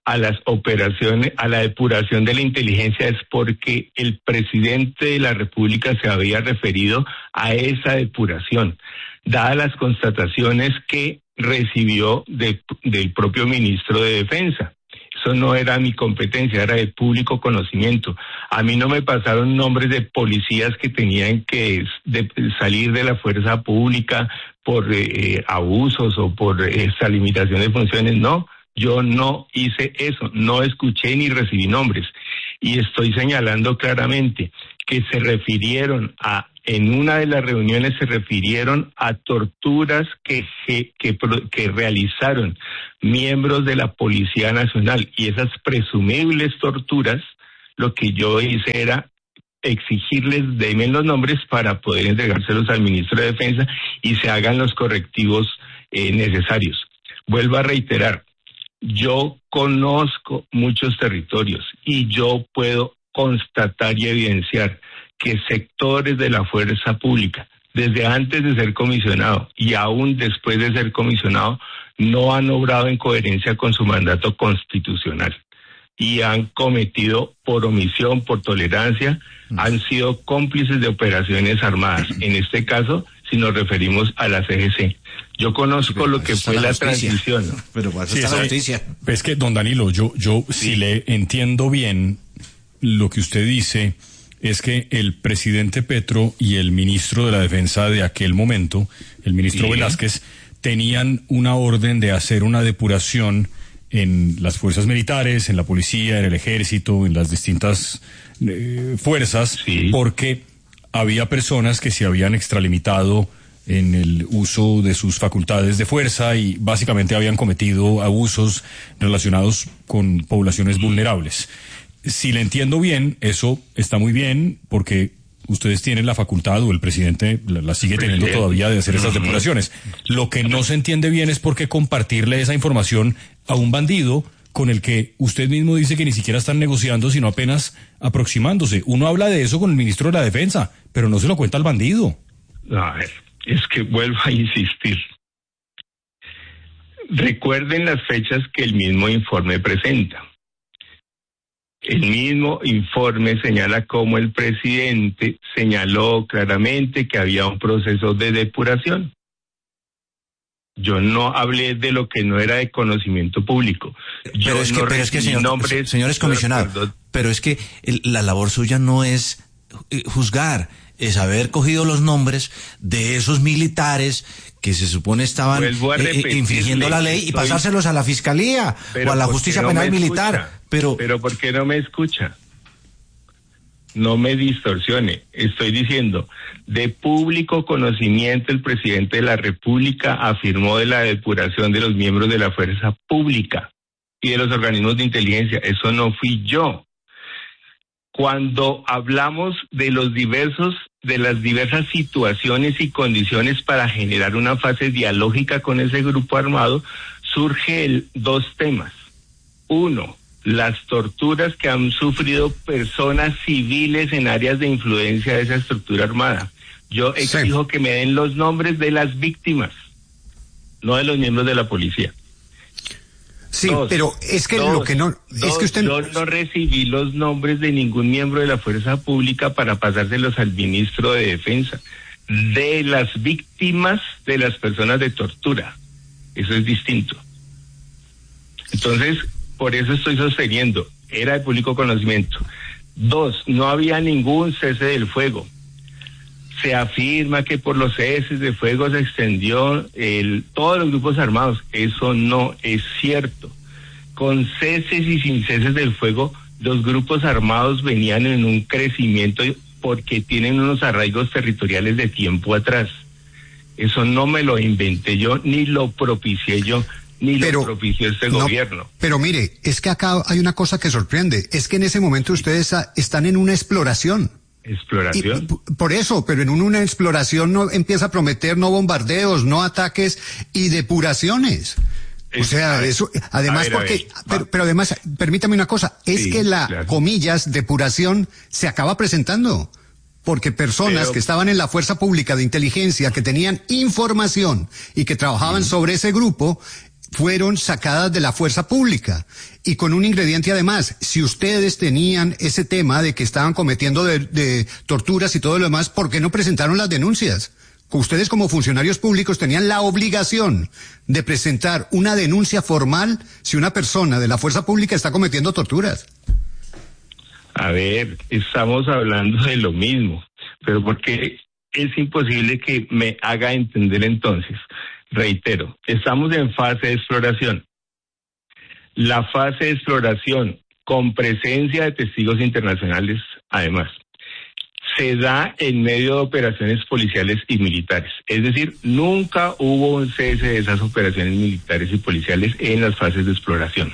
a las operaciones, a la depuración de la inteligencia es porque el presidente de la República se había referido a esa depuración, dadas las constataciones que recibió de, del propio ministro de Defensa. Eso no era mi competencia, era de público conocimiento. A mí no me pasaron nombres de policías que tenían que de, salir de la fuerza pública por eh, abusos o por esa limitación de funciones, no. Yo no hice eso, no escuché ni recibí nombres. Y estoy señalando claramente que se refirieron a, en una de las reuniones se refirieron a torturas que, que, que, que realizaron miembros de la Policía Nacional. Y esas presumibles torturas, lo que yo hice era exigirles, denme los nombres para poder entregárselos al ministro de Defensa y se hagan los correctivos eh, necesarios. Vuelvo a reiterar, yo conozco muchos territorios y yo puedo constatar y evidenciar que sectores de la fuerza pública, desde antes de ser comisionado y aún después de ser comisionado, no han obrado en coherencia con su mandato constitucional y han cometido por omisión, por tolerancia, han sido cómplices de operaciones armadas. En este caso, si nos referimos a la C G C. Yo conozco lo que fue la, la transición. Pero para eso sí, está la es, noticia. Es que, don Danilo, yo, yo sí. si le entiendo bien, lo que usted dice es que el presidente Petro y el ministro de la Defensa de aquel momento, el ministro sí. Velázquez, tenían una orden de hacer una depuración en las fuerzas militares, en la policía, en el ejército, en las distintas eh, fuerzas, sí. porque había personas que se habían extralimitado en el uso de sus facultades de fuerza y básicamente habían cometido abusos relacionados con poblaciones vulnerables. Si le entiendo bien, eso está muy bien porque ustedes tienen la facultad, o el presidente la, la sigue teniendo todavía, de hacer esas depuraciones. Lo que no se entiende bien es por qué compartirle esa información a un bandido con el que usted mismo dice que ni siquiera están negociando, sino apenas aproximándose. Uno habla de eso con el ministro de la Defensa, pero no se lo cuenta al bandido. A ver, es que vuelvo a insistir. Recuerden las fechas que el mismo informe presenta. El mismo informe señala cómo el presidente señaló claramente que había un proceso de depuración. Yo no hablé de lo que no era de conocimiento público. Yo pero es que, no pero es que señor, nombres, señores comisionados, pero es que el, la labor suya no es juzgar, es haber cogido los nombres de esos militares que se supone estaban eh, infringiendo la ley y estoy... pasárselos a la fiscalía o a la justicia no penal militar. Pero, pero ¿por qué no me escucha? No me distorsione. Estoy diciendo, de público conocimiento, el presidente de la República afirmó de la depuración de los miembros de la fuerza pública y de los organismos de inteligencia. Eso no fui yo. Cuando hablamos de los diversos, de las diversas situaciones y condiciones para generar una fase dialógica con ese grupo armado, surge el, dos temas. Uno, las torturas que han sufrido personas civiles en áreas de influencia de esa estructura armada. Yo exijo sí. que me den los nombres de las víctimas, no de los miembros de la policía. Sí, dos, pero es que dos, lo que no... Dos, es que usted... Yo no recibí los nombres de ningún miembro de la fuerza pública para pasárselos al ministro de Defensa. De las víctimas de las personas de tortura. Eso es distinto. Entonces, por eso estoy sosteniendo, era de público conocimiento. Dos, no había ningún cese del fuego. Se afirma que por los ceses de fuego se extendió el, todos los grupos armados. Eso no es cierto. Con ceses y sin ceses del fuego, los grupos armados venían en un crecimiento porque tienen unos arraigos territoriales de tiempo atrás. Eso no me lo inventé yo, ni lo propicié yo, ni pero, lo propició este no, gobierno. Pero mire, es que acá hay una cosa que sorprende, es que en ese momento ustedes a, están en una exploración. ¿Exploración? Y, por eso, pero en una exploración no empieza a prometer no bombardeos, no ataques y depuraciones. Es, o sea, ver, eso, además ver, porque, ver, pero, pero además, permítame una cosa, es sí, que la, claro. comillas, depuración se acaba presentando. Porque personas pero, que estaban en la fuerza pública de inteligencia, que tenían información y que trabajaban sí. sobre ese grupo, fueron sacadas de la fuerza pública. Y con un ingrediente además, si ustedes tenían ese tema de que estaban cometiendo de, de torturas y todo lo demás, ¿por qué no presentaron las denuncias? Ustedes como funcionarios públicos tenían la obligación de presentar una denuncia formal si una persona de la fuerza pública está cometiendo torturas. A ver, estamos hablando de lo mismo, pero porque es imposible que me haga entender entonces. Reitero, estamos en fase de exploración. La fase de exploración, con presencia de testigos internacionales, además, se da en medio de operaciones policiales y militares. Es decir, nunca hubo un cese de esas operaciones militares y policiales en las fases de exploración.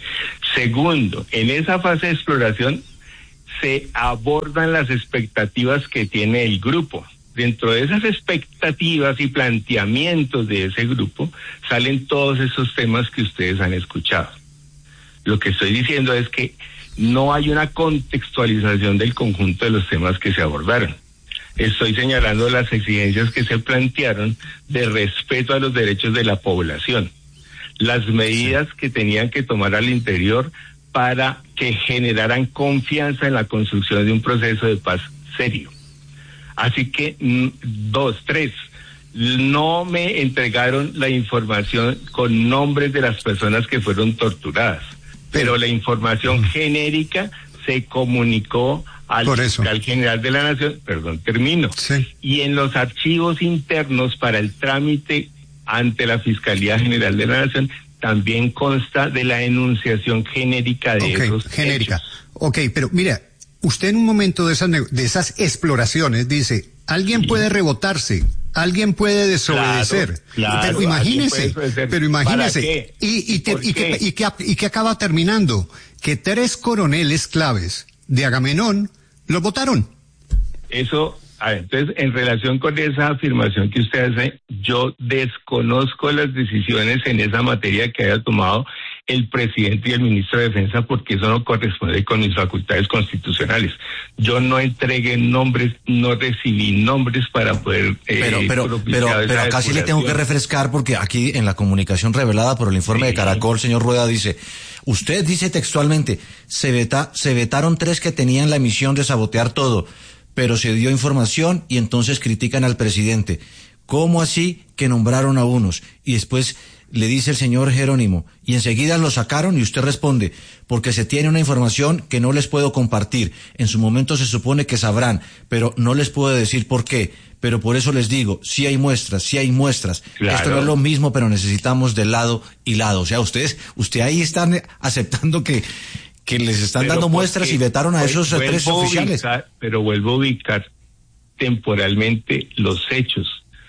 Segundo, en esa fase de exploración se abordan las expectativas que tiene el grupo. Dentro de esas expectativas y planteamientos de ese grupo salen todos esos temas que ustedes han escuchado. Lo que estoy diciendo es que no hay una contextualización del conjunto de los temas que se abordaron. Estoy señalando las exigencias que se plantearon de respeto a los derechos de la población, las medidas que tenían que tomar al interior para que generaran confianza en la construcción de un proceso de paz serio. Así que, dos, tres, no me entregaron la información con nombres de las personas que fueron torturadas, pero la información genérica se comunicó al fiscal general de la Nación, perdón, termino, sí. Y en los archivos internos para el trámite ante la Fiscalía General de la Nación también consta de la enunciación genérica de okay, esos genérica. hechos. Ok, pero mira, usted en un momento de esas, de esas exploraciones dice, alguien sí. puede rebotarse, alguien puede desobedecer, claro, claro, pero imagínese, pero imagínese, y, y, te, y, que, y, que, y que acaba terminando, que tres coroneles claves de Agamenón los votaron. Eso, a ver, entonces, en relación con esa afirmación que usted hace, yo desconozco las decisiones en esa materia que haya tomado el presidente y el ministro de Defensa, porque eso no corresponde con mis facultades constitucionales. Yo no entregué nombres, no recibí nombres para poder... Eh, pero pero pero, pero acá sí le tengo que refrescar, porque aquí en la comunicación revelada por el informe sí. de Caracol, señor Rueda, dice, usted dice textualmente, se, veta, se vetaron tres que tenían la misión de sabotear todo, pero se dio información y entonces critican al presidente. ¿Cómo así que nombraron a unos? Y después le dice el señor Jerónimo, y enseguida lo sacaron, y usted responde, porque se tiene una información que no les puedo compartir. En su momento se supone que sabrán, pero no les puedo decir por qué. Pero por eso les digo, sí hay muestras, sí hay muestras. Claro. Esto no es lo mismo, pero necesitamos de lado y lado. O sea, ustedes, usted ahí están aceptando que, que les están pero dando muestras y vetaron a esos tres oficiales. Ubicar, pero vuelvo a ubicar temporalmente los hechos.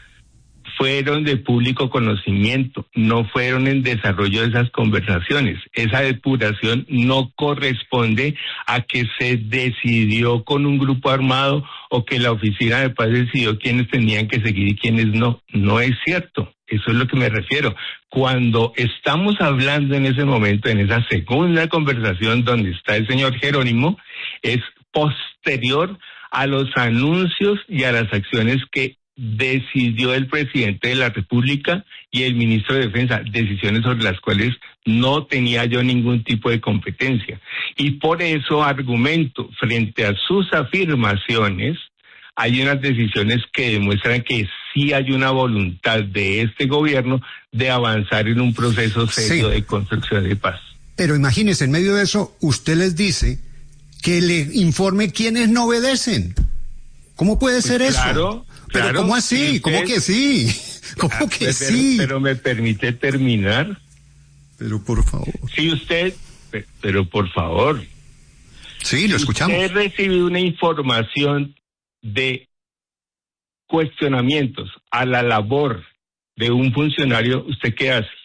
Fueron de público conocimiento, no fueron en desarrollo de esas conversaciones. Esa depuración no corresponde a que se decidió con un grupo armado o que la oficina de paz decidió quiénes tenían que seguir y quiénes no. No es cierto. Eso es lo que me refiero. Cuando estamos hablando en ese momento, en esa segunda conversación donde está el señor Jerónimo, es posterior a los anuncios y a las acciones que decidió el presidente de la República y el ministro de Defensa, decisiones sobre las cuales no tenía yo ningún tipo de competencia. Y por eso argumento, frente a sus afirmaciones, hay unas decisiones que demuestran que sí hay una voluntad de este gobierno de avanzar en un proceso serio sí. de construcción de paz. Pero imagínese, en medio de eso, usted les dice que le informe quiénes no obedecen. ¿Cómo puede ser pues claro, eso? Pero claro, ¿cómo así? Usted, ¿Cómo que sí? ¿Cómo ah, que pero, sí? Pero me permite terminar. Pero por favor. Si usted, pero por favor. Sí, lo escuchamos. Si usted recibe una información de cuestionamientos a la labor de un funcionario, ¿usted qué hace?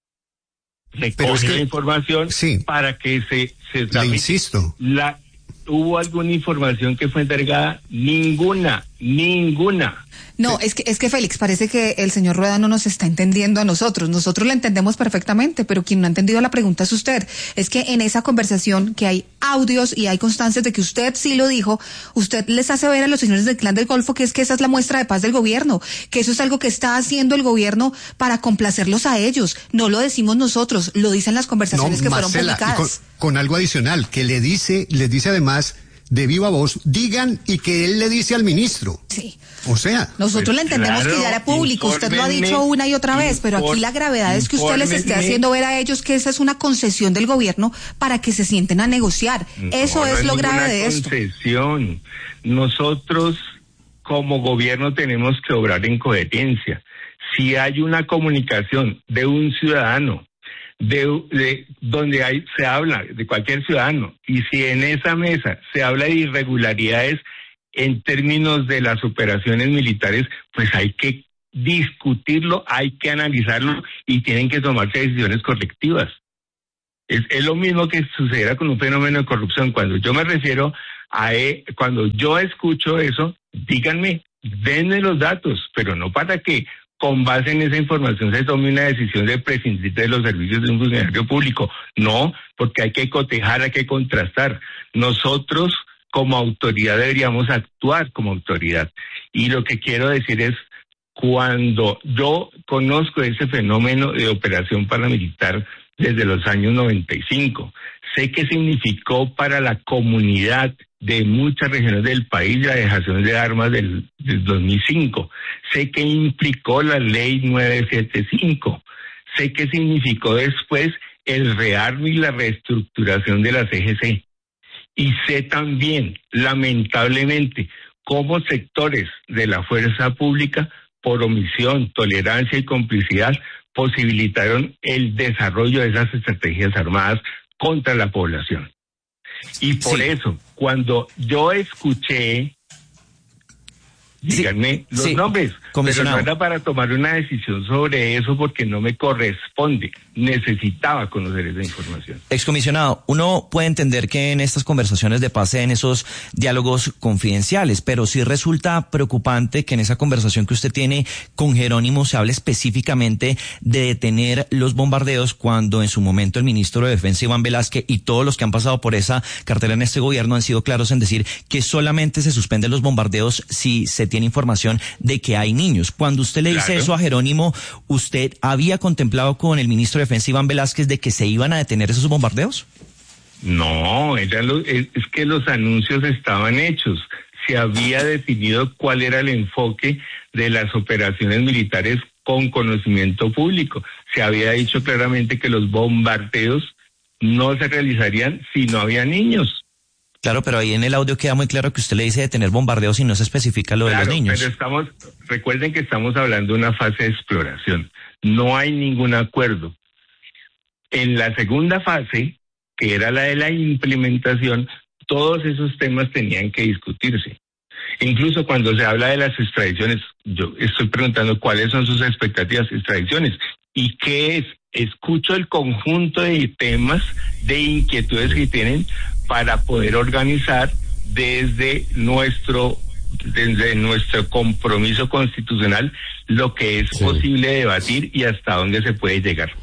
Recoge es que, la información sí, para que se... se le insisto. La, ¿Hubo alguna información que fue entregada? Ninguna, ninguna. No, es que, es que Félix, parece que el señor Rueda no nos está entendiendo a nosotros. Nosotros lo entendemos perfectamente, pero quien no ha entendido la pregunta es usted. Es que en esa conversación que hay audios y hay constancias de que usted sí lo dijo, usted les hace ver a los señores del Clan del Golfo que es que esa es la muestra de paz del gobierno, que eso es algo que está haciendo el gobierno para complacerlos a ellos. No lo decimos nosotros, lo dicen las conversaciones no, que Marcela, fueron publicadas. Con, con algo adicional, que le dice, les dice además de viva voz, digan, y que él le dice al ministro. Sí. O sea. Nosotros pues le entendemos claro, que ya era público, usted lo ha dicho una y otra vez, pero aquí la gravedad es que usted les esté haciendo ver a ellos que esa es una concesión del gobierno para que se sienten a negociar. No, eso no es, es lo grave de esto. Concesión. Nosotros como gobierno tenemos que obrar en coherencia. Si hay una comunicación de un ciudadano De, de donde hay se habla de cualquier ciudadano, y si en esa mesa se habla de irregularidades en términos de las operaciones militares, pues hay que discutirlo, hay que analizarlo y tienen que tomarse decisiones correctivas. Es, es lo mismo que sucediera con un fenómeno de corrupción. Cuando yo me refiero a, eh, cuando yo escucho eso, díganme, denme los datos, pero no para que con base en esa información se tome una decisión de prescindir de los servicios de un funcionario público. No, porque hay que cotejar, hay que contrastar. Nosotros como autoridad deberíamos actuar como autoridad. Y lo que quiero decir es, cuando yo conozco ese fenómeno de operación paramilitar desde los años noventa y cinco, sé qué significó para la comunidad de muchas regiones del país la dejación de armas del, del dos mil cinco. Sé qué implicó la ley nueve setenta y cinco. Sé qué significó después el rearme y la reestructuración de la C G C. Y sé también, lamentablemente, cómo sectores de la fuerza pública, por omisión, tolerancia y complicidad, posibilitaron el desarrollo de esas estrategias armadas contra la población. Y por sí. eso, cuando yo escuché, díganme sí, los sí. nombres, pero no era para tomar una decisión sobre eso porque no me corresponde. Necesitaba conocer esa información. Excomisionado, uno puede entender que en estas conversaciones de paz se den esos diálogos confidenciales, pero sí resulta preocupante que en esa conversación que usted tiene con Jerónimo se hable específicamente de detener los bombardeos cuando en su momento el ministro de Defensa, Iván Velázquez, y todos los que han pasado por esa cartera en este gobierno han sido claros en decir que solamente se suspenden los bombardeos si se tiene información de que hay niños. Cuando usted le dice claro. eso a Jerónimo, ¿usted había contemplado con el ministro de Defensa, Iván Velázquez, de que se iban a detener esos bombardeos? No, era lo, es, es que los anuncios estaban hechos. Se había definido cuál era el enfoque de las operaciones militares con conocimiento público. Se había dicho claramente que los bombardeos no se realizarían si no había niños. Claro, pero ahí en el audio queda muy claro que usted le dice detener bombardeos y no se especifica lo claro, de los niños. Pero estamos, recuerden que estamos hablando de una fase de exploración. No hay ningún acuerdo. En la segunda fase, que era la de la implementación, todos esos temas tenían que discutirse. Incluso cuando se habla de las extradiciones, yo estoy preguntando cuáles son sus expectativas de extradiciones y qué es. Escucho el conjunto de temas, de inquietudes que tienen para poder organizar desde nuestro desde nuestro compromiso constitucional lo que es sí. posible debatir y hasta dónde se puede llegar.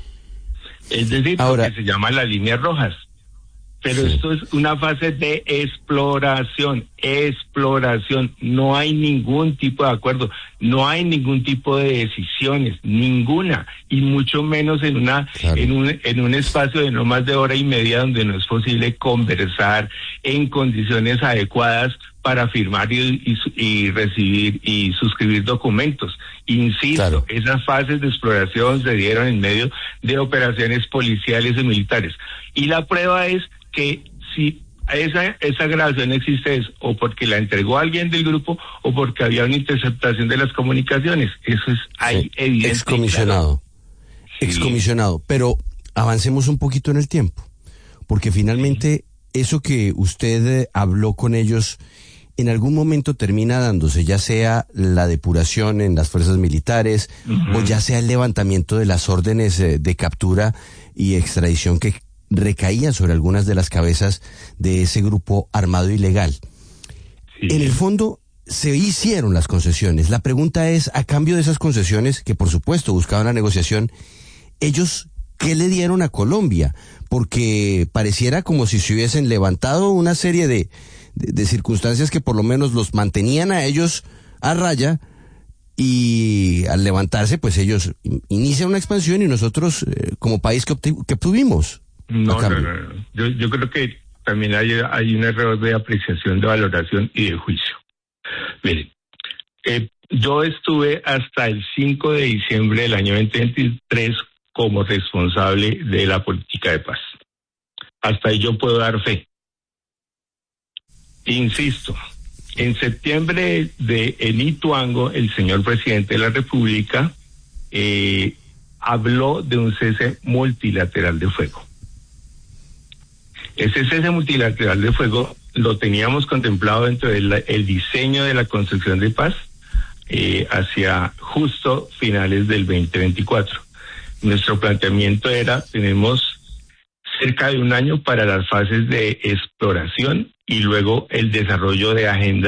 Es decir, Ahora, lo que se llama las líneas rojas. Pero sí. esto es una fase de exploración, exploración. No hay ningún tipo de acuerdo, no hay ningún tipo de decisiones, ninguna, y mucho menos en una claro. en un en un espacio de no más de hora y media donde no es posible conversar en condiciones adecuadas para firmar y, y, y recibir y suscribir documentos. Insisto, claro. esas fases de exploración se dieron en medio de operaciones policiales y militares. Y la prueba es que si esa esa grabación existe es o porque la entregó alguien del grupo o porque había una interceptación de las comunicaciones. Eso es ahí sí. evidente. Excomisionado. Sí. Excomisionado. Pero avancemos un poquito en el tiempo, porque finalmente sí. eso que usted habló con ellos en algún momento termina dándose, ya sea la depuración en las fuerzas militares uh-huh. o ya sea el levantamiento de las órdenes de captura y extradición que recaían sobre algunas de las cabezas de ese grupo armado ilegal. Sí. En el fondo, se hicieron las concesiones. La pregunta es, a cambio de esas concesiones, que por supuesto buscaban la negociación, ellos, ¿qué le dieron a Colombia? Porque pareciera como si se hubiesen levantado una serie de, de, de circunstancias que por lo menos los mantenían a ellos a raya, y al levantarse, pues ellos inician una expansión y nosotros, eh, como país, ¿qué, obtu- qué obtuvimos? No, no, no, no. Yo, yo creo que también hay, hay un error de apreciación, de valoración y de juicio. Miren, eh, yo estuve hasta el cinco de diciembre del año veinte veintitrés como responsable de la política de paz. Hasta ahí yo puedo dar fe. Insisto, en septiembre de en Ituango, el señor presidente de la República eh, habló de un cese multilateral de fuego. Ese cese multilateral de fuego lo teníamos contemplado dentro del el diseño de la construcción de paz eh, hacia justo finales del veinte veinticuatro. Nuestro planteamiento era, tenemos cerca de un año para las fases de exploración y luego el desarrollo de agenda